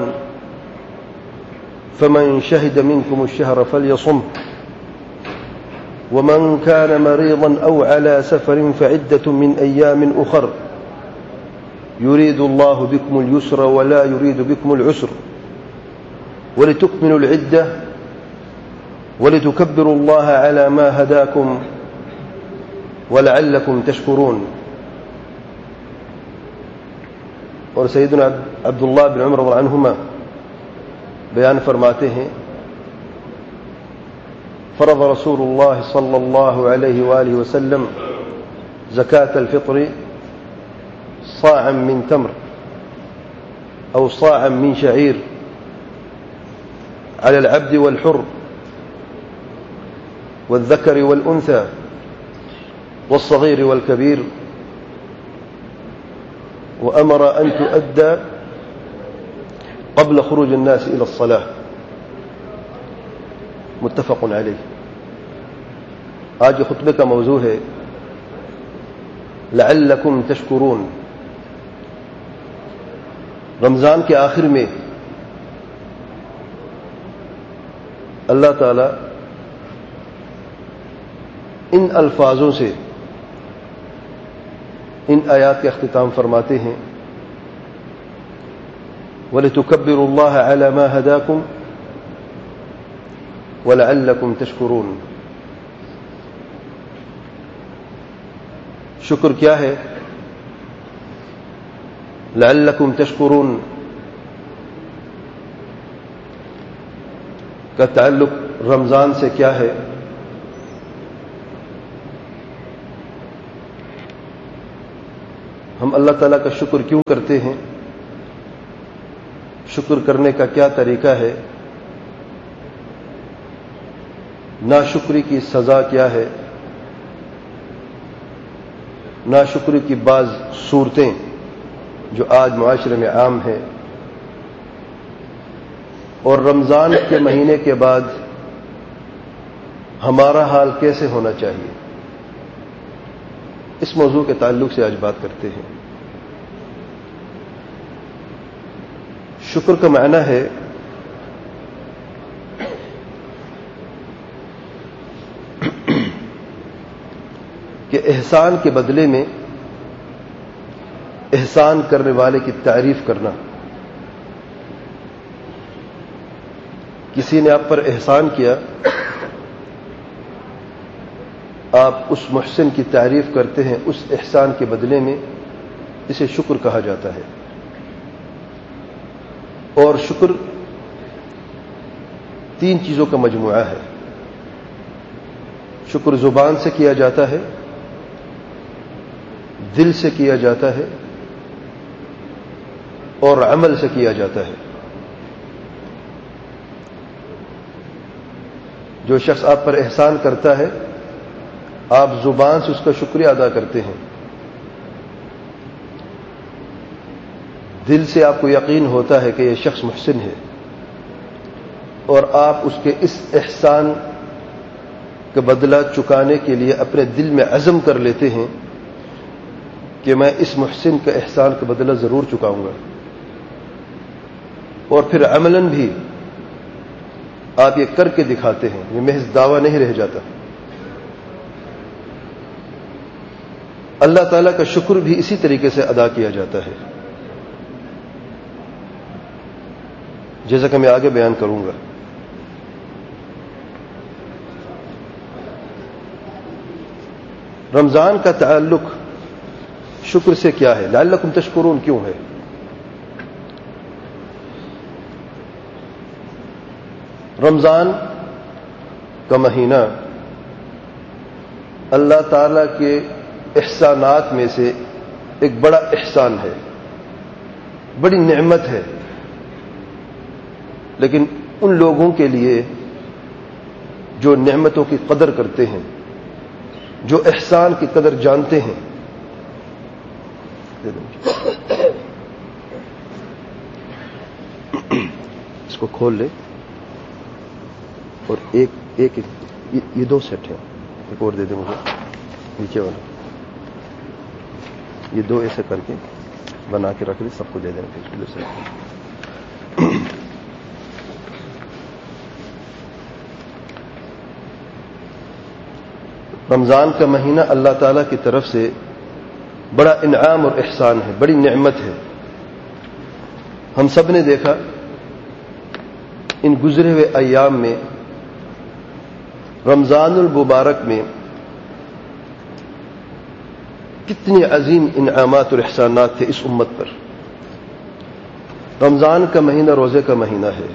فمن شهد منكم الشهر فليصمه ومن كان مريضا أو على سفر فعدة من أيام أخر يريد الله بكم اليسر ولا يريد بكم العسر ولتكملوا العدة ولتكبروا الله على ما هداكم ولعلكم تشكرون. اور سیدنا عبداللہ بن عمر رضی اللہ عنہما بیان فرماتے ہیں فرض رسول اللہ صلی اللہ علیہ وآلہ وسلم زکاة الفطر صاعا من تمر أو صاعا من شعير على العبد والحر والذكر والأنثى والصغير والكبير وأمر أن تؤدى قبل خروج الناس إلى الصلاة. متفق علیہ. آج خطبے کا موضوع ہے لعلکم تشکرون. رمضان کے آخر میں اللہ تعالی ان الفاظوں سے ان آیات کا اختتام فرماتے ہیں وَلِتُكَبِّرُوا اللَّهَ عَلَى مَا هَدَاكُمْ وَلَعَلَّكُمْ تَشْكُرُونَ. شکر کیا ہے؟ لعلکم تشکرون کا تعلق رمضان سے کیا ہے؟ ہم اللہ تعالیٰ کا شکر کیوں کرتے ہیں، شکر کرنے کا کیا طریقہ ہے، ناشکری کی سزا کیا ہے، ناشکری کی بعض صورتیں جو آج معاشرے میں عام ہیں، اور رمضان کے مہینے کے بعد ہمارا حال کیسے ہونا چاہیے، اس موضوع کے تعلق سے آج بات کرتے ہیں۔ شکر کا معنی ہے کہ احسان کے بدلے میں احسان کرنے والے کی تعریف کرنا۔ کسی نے آپ پر احسان کیا، آپ اس محسن کی تعریف کرتے ہیں، اس احسان کے بدلے میں، اسے شکر کہا جاتا ہے۔ اور شکر تین چیزوں کا مجموعہ ہے۔ شکر زبان سے کیا جاتا ہے، دل سے کیا جاتا ہے، اور عمل سے کیا جاتا ہے۔ جو شخص آپ پر احسان کرتا ہے، آپ زبان سے اس کا شکریہ ادا کرتے ہیں، دل سے آپ کو یقین ہوتا ہے کہ یہ شخص محسن ہے، اور آپ اس کے اس احسان کا بدلہ چکانے کے لیے اپنے دل میں عزم کر لیتے ہیں کہ میں اس محسن کا احسان کا بدلہ ضرور چکاؤں گا۔ اور پھر عملاً بھی آپ یہ کر کے دکھاتے ہیں، یہ محض دعویٰ نہیں رہ جاتا۔ اللہ تعالیٰ کا شکر بھی اسی طریقے سے ادا کیا جاتا ہے، جیسا کہ میں آگے بیان کروں گا۔ رمضان کا تعلق شکر سے کیا ہے؟ لعلکم تشکرون کیوں ہے؟ رمضان کا مہینہ اللہ تعالی کے احسانات میں سے ایک بڑا احسان ہے، بڑی نعمت ہے، لیکن ان لوگوں کے لیے جو نعمتوں کی قدر کرتے ہیں، جو احسان کی قدر جانتے ہیں۔ اس کو کھول لے، اور ایک ایک یہ دو سیٹ ہے، ایک اور دے دیں مجھے نیچے والا، یہ دو ایسے کر کے بنا کے رکھ دیں، سب کو دے دینا۔ رمضان کا مہینہ اللہ تعالیٰ کی طرف سے بڑا انعام اور احسان ہے، بڑی نعمت ہے۔ ہم سب نے دیکھا ان گزرے ہوئے ایام میں، رمضان المبارک میں کتنی عظیم انعامات اور احسانات تھے اس امت پر۔ رمضان کا مہینہ روزے کا مہینہ ہے،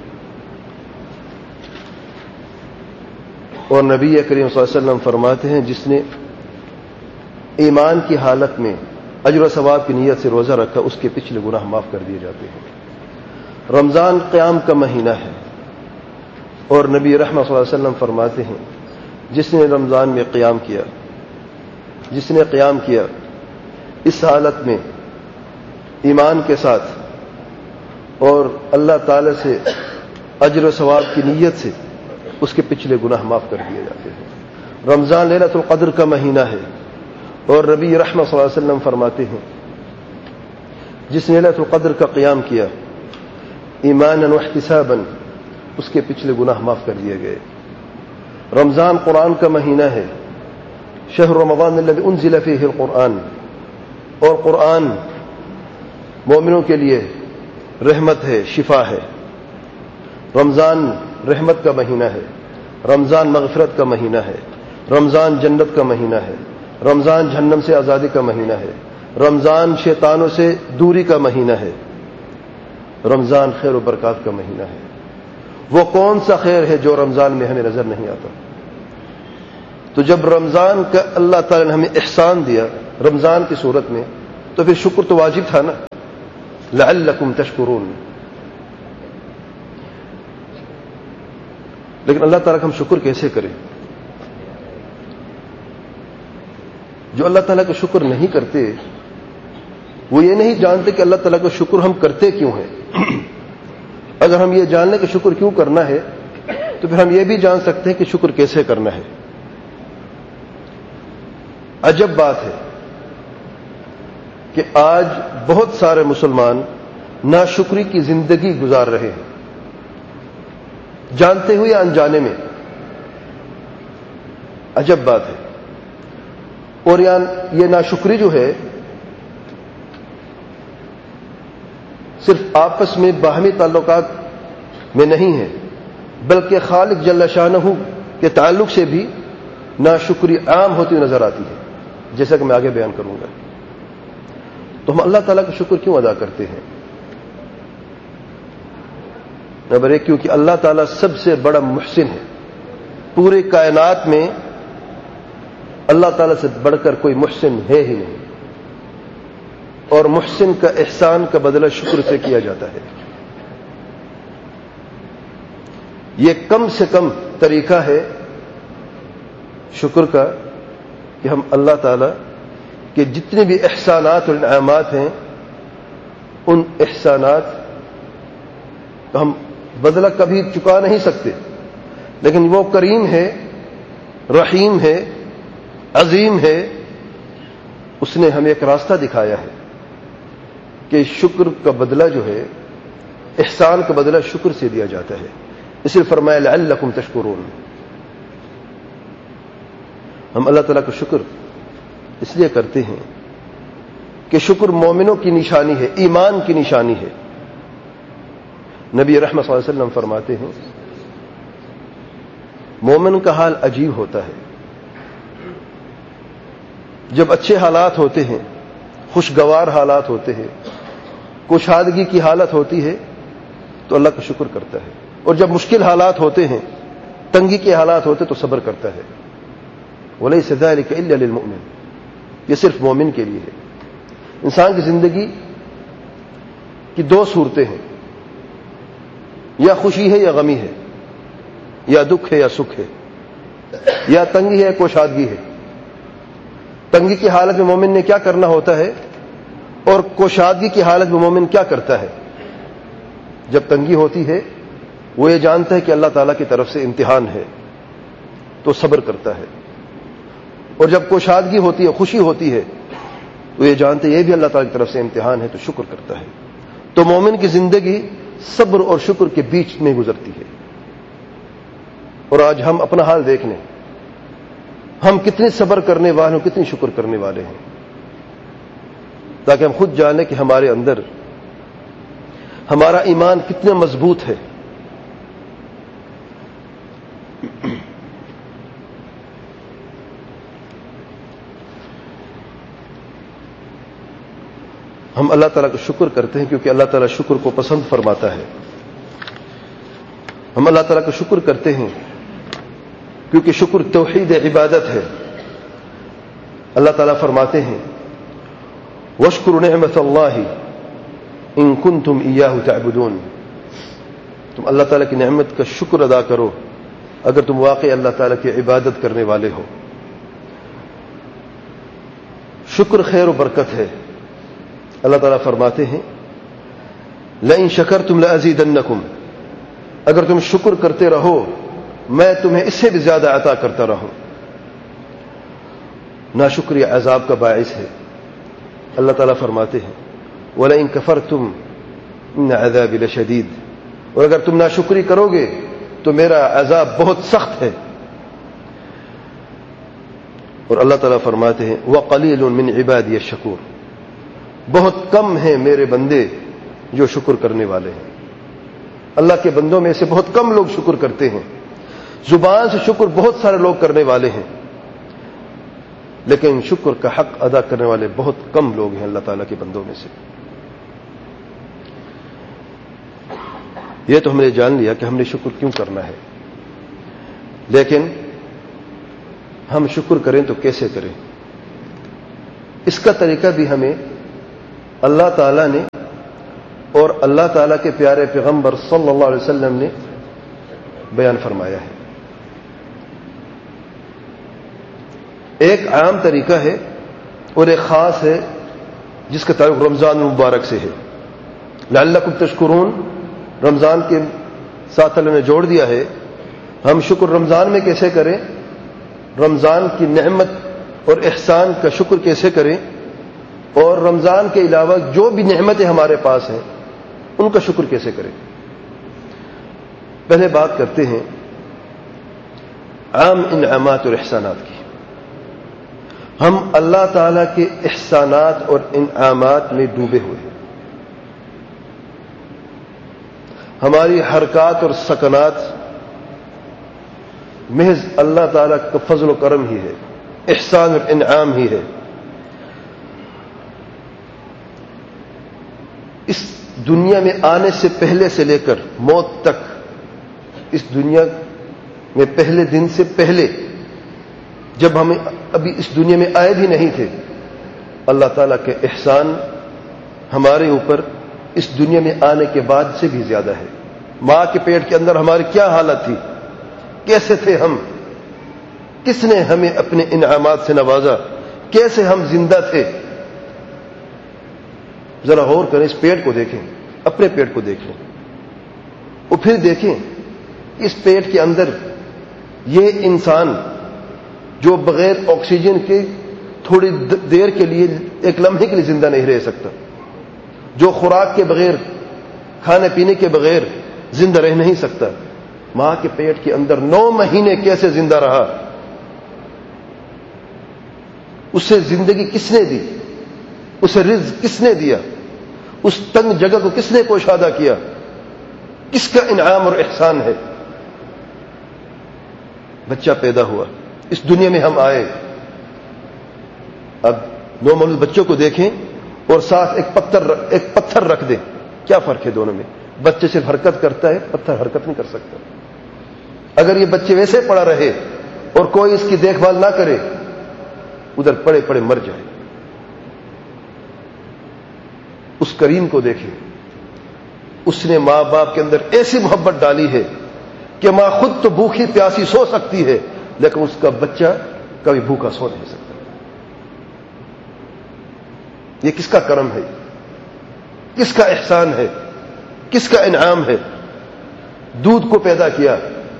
اور نبی کریم صلی اللہ علیہ وسلم فرماتے ہیں جس نے ایمان کی حالت میں اجر و ثواب کی نیت سے روزہ رکھا، اس کے پچھلے گناہ معاف کر دیے جاتے ہیں۔ رمضان قیام کا مہینہ ہے، اور نبی رحمت صلی اللہ علیہ وسلم فرماتے ہیں جس نے رمضان میں قیام کیا، جس نے قیام کیا اس حالت میں ایمان کے ساتھ اور اللہ تعالی سے اجر و ثواب کی نیت سے، اس کے پچھلے گناہ معاف کر دیے جاتے ہیں۔ رمضان لیلۃ القدر کا مہینہ ہے، اور نبی رحمت صلی اللہ علیہ وسلم فرماتے ہیں جس نے لیلۃ القدر کا قیام کیا ایمانا واحتسابا، اس کے پچھلے گناہ معاف کر دیے گئے۔ رمضان قرآن کا مہینہ ہے، شہر رمضان الذی انزل فیہ القرآن، اور قرآن مومنوں کے لیے رحمت ہے، شفا ہے۔ رمضان رحمت کا مہینہ ہے، رمضان مغفرت کا مہینہ ہے، رمضان جنت کا مہینہ ہے، رمضان جہنم سے آزادی کا مہینہ ہے، رمضان شیطانوں سے دوری کا مہینہ ہے، رمضان خیر و برکات کا مہینہ ہے۔ وہ کون سا خیر ہے جو رمضان میں ہمیں نظر نہیں آتا؟ تو جب رمضان کا اللہ تعالی نے ہمیں احسان دیا رمضان کی صورت میں، تو تو پھر شکر تو واجب تھا نا، لعلکم تشکرون. لیکن اللہ تعالیٰ کا ہم شکر کیسے کریں؟ جو اللہ تعالیٰ کا شکر نہیں کرتے وہ یہ نہیں جانتے کہ اللہ تعالیٰ کا شکر ہم کرتے کیوں ہیں. اگر ہم یہ جان لیں کہ شکر کیوں کرنا ہے تو پھر ہم یہ بھی جان سکتے ہیں کہ شکر کیسے کرنا ہے. عجب بات ہے کہ آج بہت سارے مسلمان ناشکری کی زندگی گزار رہے ہیں، جانتے ہوئے یا انجانے میں. عجب بات ہے. اور یہ ناشکری جو ہے صرف آپس میں باہمی تعلقات میں نہیں ہے، بلکہ خالق جل شانہ کے تعلق سے بھی ناشکری عام ہوتی نظر آتی ہے، جیسا کہ میں آگے بیان کروں گا. تو ہم اللہ تعالیٰ کا شکر کیوں ادا کرتے ہیں؟ نمبر ایک، کیونکہ اللہ تعالیٰ سب سے بڑا محسن ہے. پورے کائنات میں اللہ تعالیٰ سے بڑھ کر کوئی محسن ہے ہی نہیں، اور محسن کا احسان کا بدلہ شکر سے کیا جاتا ہے. یہ کم سے کم طریقہ ہے شکر کا کہ ہم اللہ تعالیٰ کے جتنے بھی احسانات اور انعامات ہیں ان احسانات کا ہم بدلہ کبھی چکا نہیں سکتے، لیکن وہ کریم ہے، رحیم ہے، عظیم ہے. اس نے ہمیں ایک راستہ دکھایا ہے کہ شکر کا بدلہ جو ہے، احسان کا بدلہ شکر سے دیا جاتا ہے. اس لیے فرمایا لعلکم تشکرون. ہم اللہ تعالیٰ کا شکر اس لیے کرتے ہیں کہ شکر مومنوں کی نشانی ہے، ایمان کی نشانی ہے. نبی رحمت صلی اللہ علیہ وسلم فرماتے ہیں مومن کا حال عجیب ہوتا ہے. جب اچھے حالات ہوتے ہیں، خوشگوار حالات ہوتے ہیں، کشادگی کی حالت ہوتی ہے تو اللہ کا شکر کرتا ہے، اور جب مشکل حالات ہوتے ہیں، تنگی کے حالات ہوتے تو صبر کرتا ہے. وَلَيْسَ ذَلِكَ إِلَّا لِلْمُؤْمِنِ. یہ صرف مومن کے لیے ہے. انسان کی زندگی کی دو صورتیں ہیں، یا خوشی ہے یا غمی ہے، یا دکھ ہے یا سکھ ہے، یا تنگی ہے یا کوشادگی ہے. تنگی کی حالت میں مومن نے کیا کرنا ہوتا ہے، اور کوشادگی کی حالت میں مومن کیا کرتا ہے؟ جب تنگی ہوتی ہے وہ یہ جانتا ہے کہ اللہ تعالیٰ کی طرف سے امتحان ہے تو صبر کرتا ہے، اور جب کوشادگی ہوتی ہے، خوشی ہوتی ہے، تو یہ جانتے ہیں یہ بھی اللہ تعالیٰ کی طرف سے امتحان ہے تو شکر کرتا ہے. تو مومن کی زندگی صبر اور شکر کے بیچ میں گزرتی ہے. اور آج ہم اپنا حال دیکھ لیں، ہم کتنے صبر کرنے والے ہیں، کتنی شکر کرنے والے ہیں، تاکہ ہم خود جانیں کہ ہمارے اندر ہمارا ایمان کتنا مضبوط ہے. ہم اللہ تعالیٰ کا شکر کرتے ہیں کیونکہ اللہ تعالیٰ شکر کو پسند فرماتا ہے. ہم اللہ تعالیٰ کا شکر کرتے ہیں کیونکہ شکر توحید عبادت ہے. اللہ تعالیٰ فرماتے ہیں وَاشْكُرُوا نِعْمَةَ اللَّهِ إِن كُنتُمْ إِيَّاهُ تَعْبُدُونَ. تم اللہ تعالیٰ کی نعمت کا شکر ادا کرو اگر تم واقعی اللہ تعالیٰ کی عبادت کرنے والے ہو. شکر خیر و برکت ہے. اللہ تعالیٰ فرماتے ہیں لَئِن شَكَرْتُمْ لَأَزِيدَنَّكُمْ. اگر تم شکر کرتے رہو میں تمہیں اس سے بھی زیادہ عطا کرتا رہوں. ناشکری عذاب کا باعث ہے. اللہ تعالیٰ فرماتے ہیں وَلَئِن كَفَرْتُمْ إِنَّ عَذَابِي لَشَدِيدٌ. اور اگر تم ناشکری کرو گے تو میرا عذاب بہت سخت ہے. اور اللہ تعالیٰ فرماتے ہیں وَقَلِيلٌ مِّنْ عِبَادِيَ الشَّكُورُ. بہت کم ہیں میرے بندے جو شکر کرنے والے ہیں. اللہ کے بندوں میں سے بہت کم لوگ شکر کرتے ہیں. زبان سے شکر بہت سارے لوگ کرنے والے ہیں، لیکن شکر کا حق ادا کرنے والے بہت کم لوگ ہیں اللہ تعالیٰ کے بندوں میں سے. یہ تو ہم نے جان لیا کہ ہم نے شکر کیوں کرنا ہے، لیکن ہم شکر کریں تو کیسے کریں، اس کا طریقہ بھی ہمیں اللہ تعالیٰ نے اور اللہ تعالیٰ کے پیارے پیغمبر صلی اللہ علیہ وسلم نے بیان فرمایا ہے. ایک عام طریقہ ہے اور ایک خاص ہے جس کا تعلق رمضان المبارک سے ہے. لعلکم تشکرون رمضان کے ساتھ اللہ نے جوڑ دیا ہے. ہم شکر رمضان میں کیسے کریں, رمضان کی نعمت اور احسان کا شکر کیسے کریں, اور رمضان کے علاوہ جو بھی نعمتیں ہمارے پاس ہیں ان کا شکر کیسے کریں. پہلے بات کرتے ہیں عام انعامات اور احسانات کی. ہم اللہ تعالی کے احسانات اور انعامات میں ڈوبے ہوئے ہیں. ہماری حرکات اور سکنات محض اللہ تعالی کا فضل و کرم ہی ہے, احسان اور انعام ہی ہے. اس دنیا میں آنے سے پہلے سے لے کر موت تک, اس دنیا میں پہلے دن سے پہلے جب ہم ابھی اس دنیا میں آئے بھی نہیں تھے, اللہ تعالیٰ کے احسان ہمارے اوپر اس دنیا میں آنے کے بعد سے بھی زیادہ ہے. ماں کے پیٹ کے اندر ہماری کیا حالت تھی, کیسے تھے ہم, کس نے ہمیں اپنے انعامات سے نوازا, کیسے ہم زندہ تھے. ذرا غور کریں, اس پیٹ کو دیکھیں, اپنے پیٹ کو دیکھیں, اور پھر دیکھیں اس پیٹ کے اندر یہ انسان جو بغیر آکسیجن کے تھوڑی دیر کے لیے, ایک لمحے کے لیے زندہ نہیں رہ سکتا, جو خوراک کے بغیر, کھانے پینے کے بغیر زندہ رہ نہیں سکتا. ماں کے پیٹ کے اندر نو مہینے کیسے زندہ رہا, اسے زندگی کس نے دی, اسے رزق کس نے دیا, اس تنگ جگہ کو کس نے کوشادہ کیا, کس کا انعام اور احسان ہے. بچہ پیدا ہوا, اس دنیا میں ہم آئے. اب دو مولود بچوں کو دیکھیں اور ساتھ ایک پتھر ایک پتھر رکھ دیں, کیا فرق ہے دونوں میں؟ بچے صرف حرکت کرتا ہے, پتھر حرکت نہیں کر سکتا. اگر یہ بچے ویسے پڑا رہے اور کوئی اس کی دیکھ بھال نہ کرے, ادھر پڑے پڑے مر جائے. اس کریم کو دیکھیں, اس نے ماں باپ کے اندر ایسی محبت ڈالی ہے کہ ماں خود تو بھوکی پیاسی سو سکتی ہے, لیکن اس کا بچہ کبھی بھوکا سو نہیں سکتا. یہ کس کا کرم ہے, کس کا احسان ہے, کس کا انعام ہے؟ دودھ کو پیدا کیا.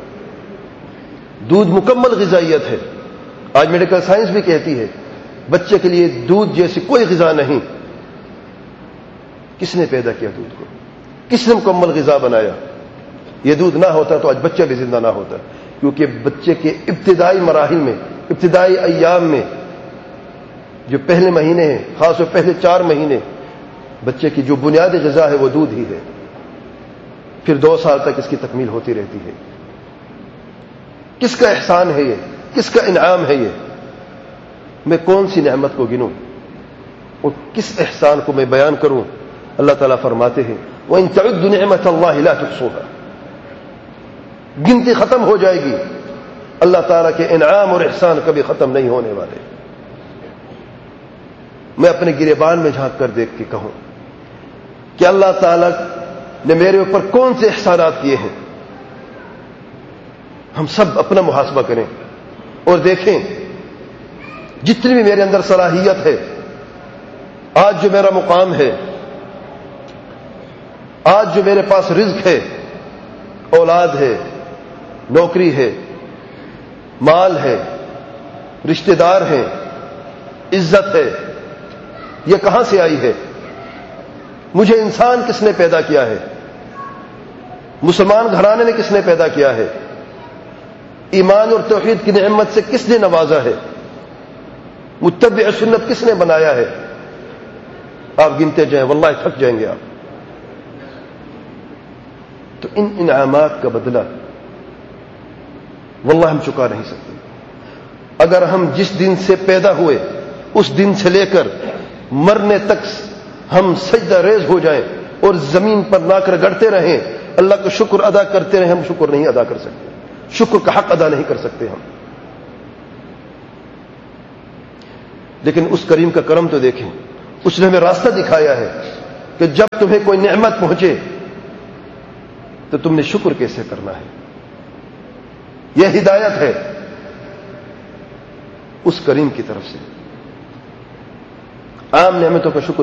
دودھ مکمل غذائیت ہے. آج میڈیکل سائنس بھی کہتی ہے بچے کے لیے دودھ جیسی کوئی غذا نہیں. کس نے پیدا کیا دودھ کو, کس نے مکمل غذا بنایا؟ یہ دودھ نہ ہوتا تو آج بچہ بھی زندہ نہ ہوتا, کیونکہ بچے کے ابتدائی مراحل میں, ابتدائی ایام میں, جو پہلے مہینے ہیں, خاص طور پہلے چار مہینے, بچے کی جو بنیادی غذا ہے وہ دودھ ہی ہے. پھر دو سال تک اس کی تکمیل ہوتی رہتی ہے. کس کا احسان ہے یہ, کس کا انعام ہے یہ؟ میں کون سی نعمت کو گنوں اور کس احسان کو میں بیان کروں؟ اللہ تعالیٰ فرماتے ہیں وَإِن تَعُدُّوا نِعْمَةَ اللَّهِ لَا تُحْصُوهَا. گنتی ختم ہو جائے گی, اللہ تعالیٰ کے انعام اور احسان کبھی ختم نہیں ہونے والے. میں اپنے گریبان میں جھانک کر دیکھ کے کہوں کہ اللہ تعالیٰ نے میرے اوپر کون سے احسانات کیے ہیں. ہم سب اپنا محاسبہ کریں اور دیکھیں جتنی بھی میرے اندر صلاحیت ہے, آج جو میرا مقام ہے, آج جو میرے پاس رزق ہے, اولاد ہے, نوکری ہے, مال ہے, رشتہ دار ہیں, عزت ہے, یہ کہاں سے آئی ہے؟ مجھے انسان کس نے پیدا کیا ہے؟ مسلمان گھرانے میں کس نے پیدا کیا ہے؟ ایمان اور توحید کی نعمت سے کس نے نوازا ہے؟ متبع سنت کس نے بنایا ہے؟ آپ گنتے جائیں, واللہ تھک جائیں گے آپ. تو ان انعامات کا بدلہ واللہ ہم چکا نہیں سکتے. اگر ہم جس دن سے پیدا ہوئے اس دن سے لے کر مرنے تک ہم سجدہ ریز ہو جائیں اور زمین پر لا کر گڑتے رہیں, اللہ کا شکر ادا کرتے رہیں, ہم شکر نہیں ادا کر سکتے, شکر کا حق ادا نہیں کر سکتے ہم. لیکن اس کریم کا کرم تو دیکھیں, اس نے ہمیں راستہ دکھایا ہے کہ جب تمہیں کوئی نعمت پہنچے تو تم نے شکر کیسے کرنا ہے. یہ ہدایت ہے اس کریم کی طرف سے. عام نعمتوں کا شکر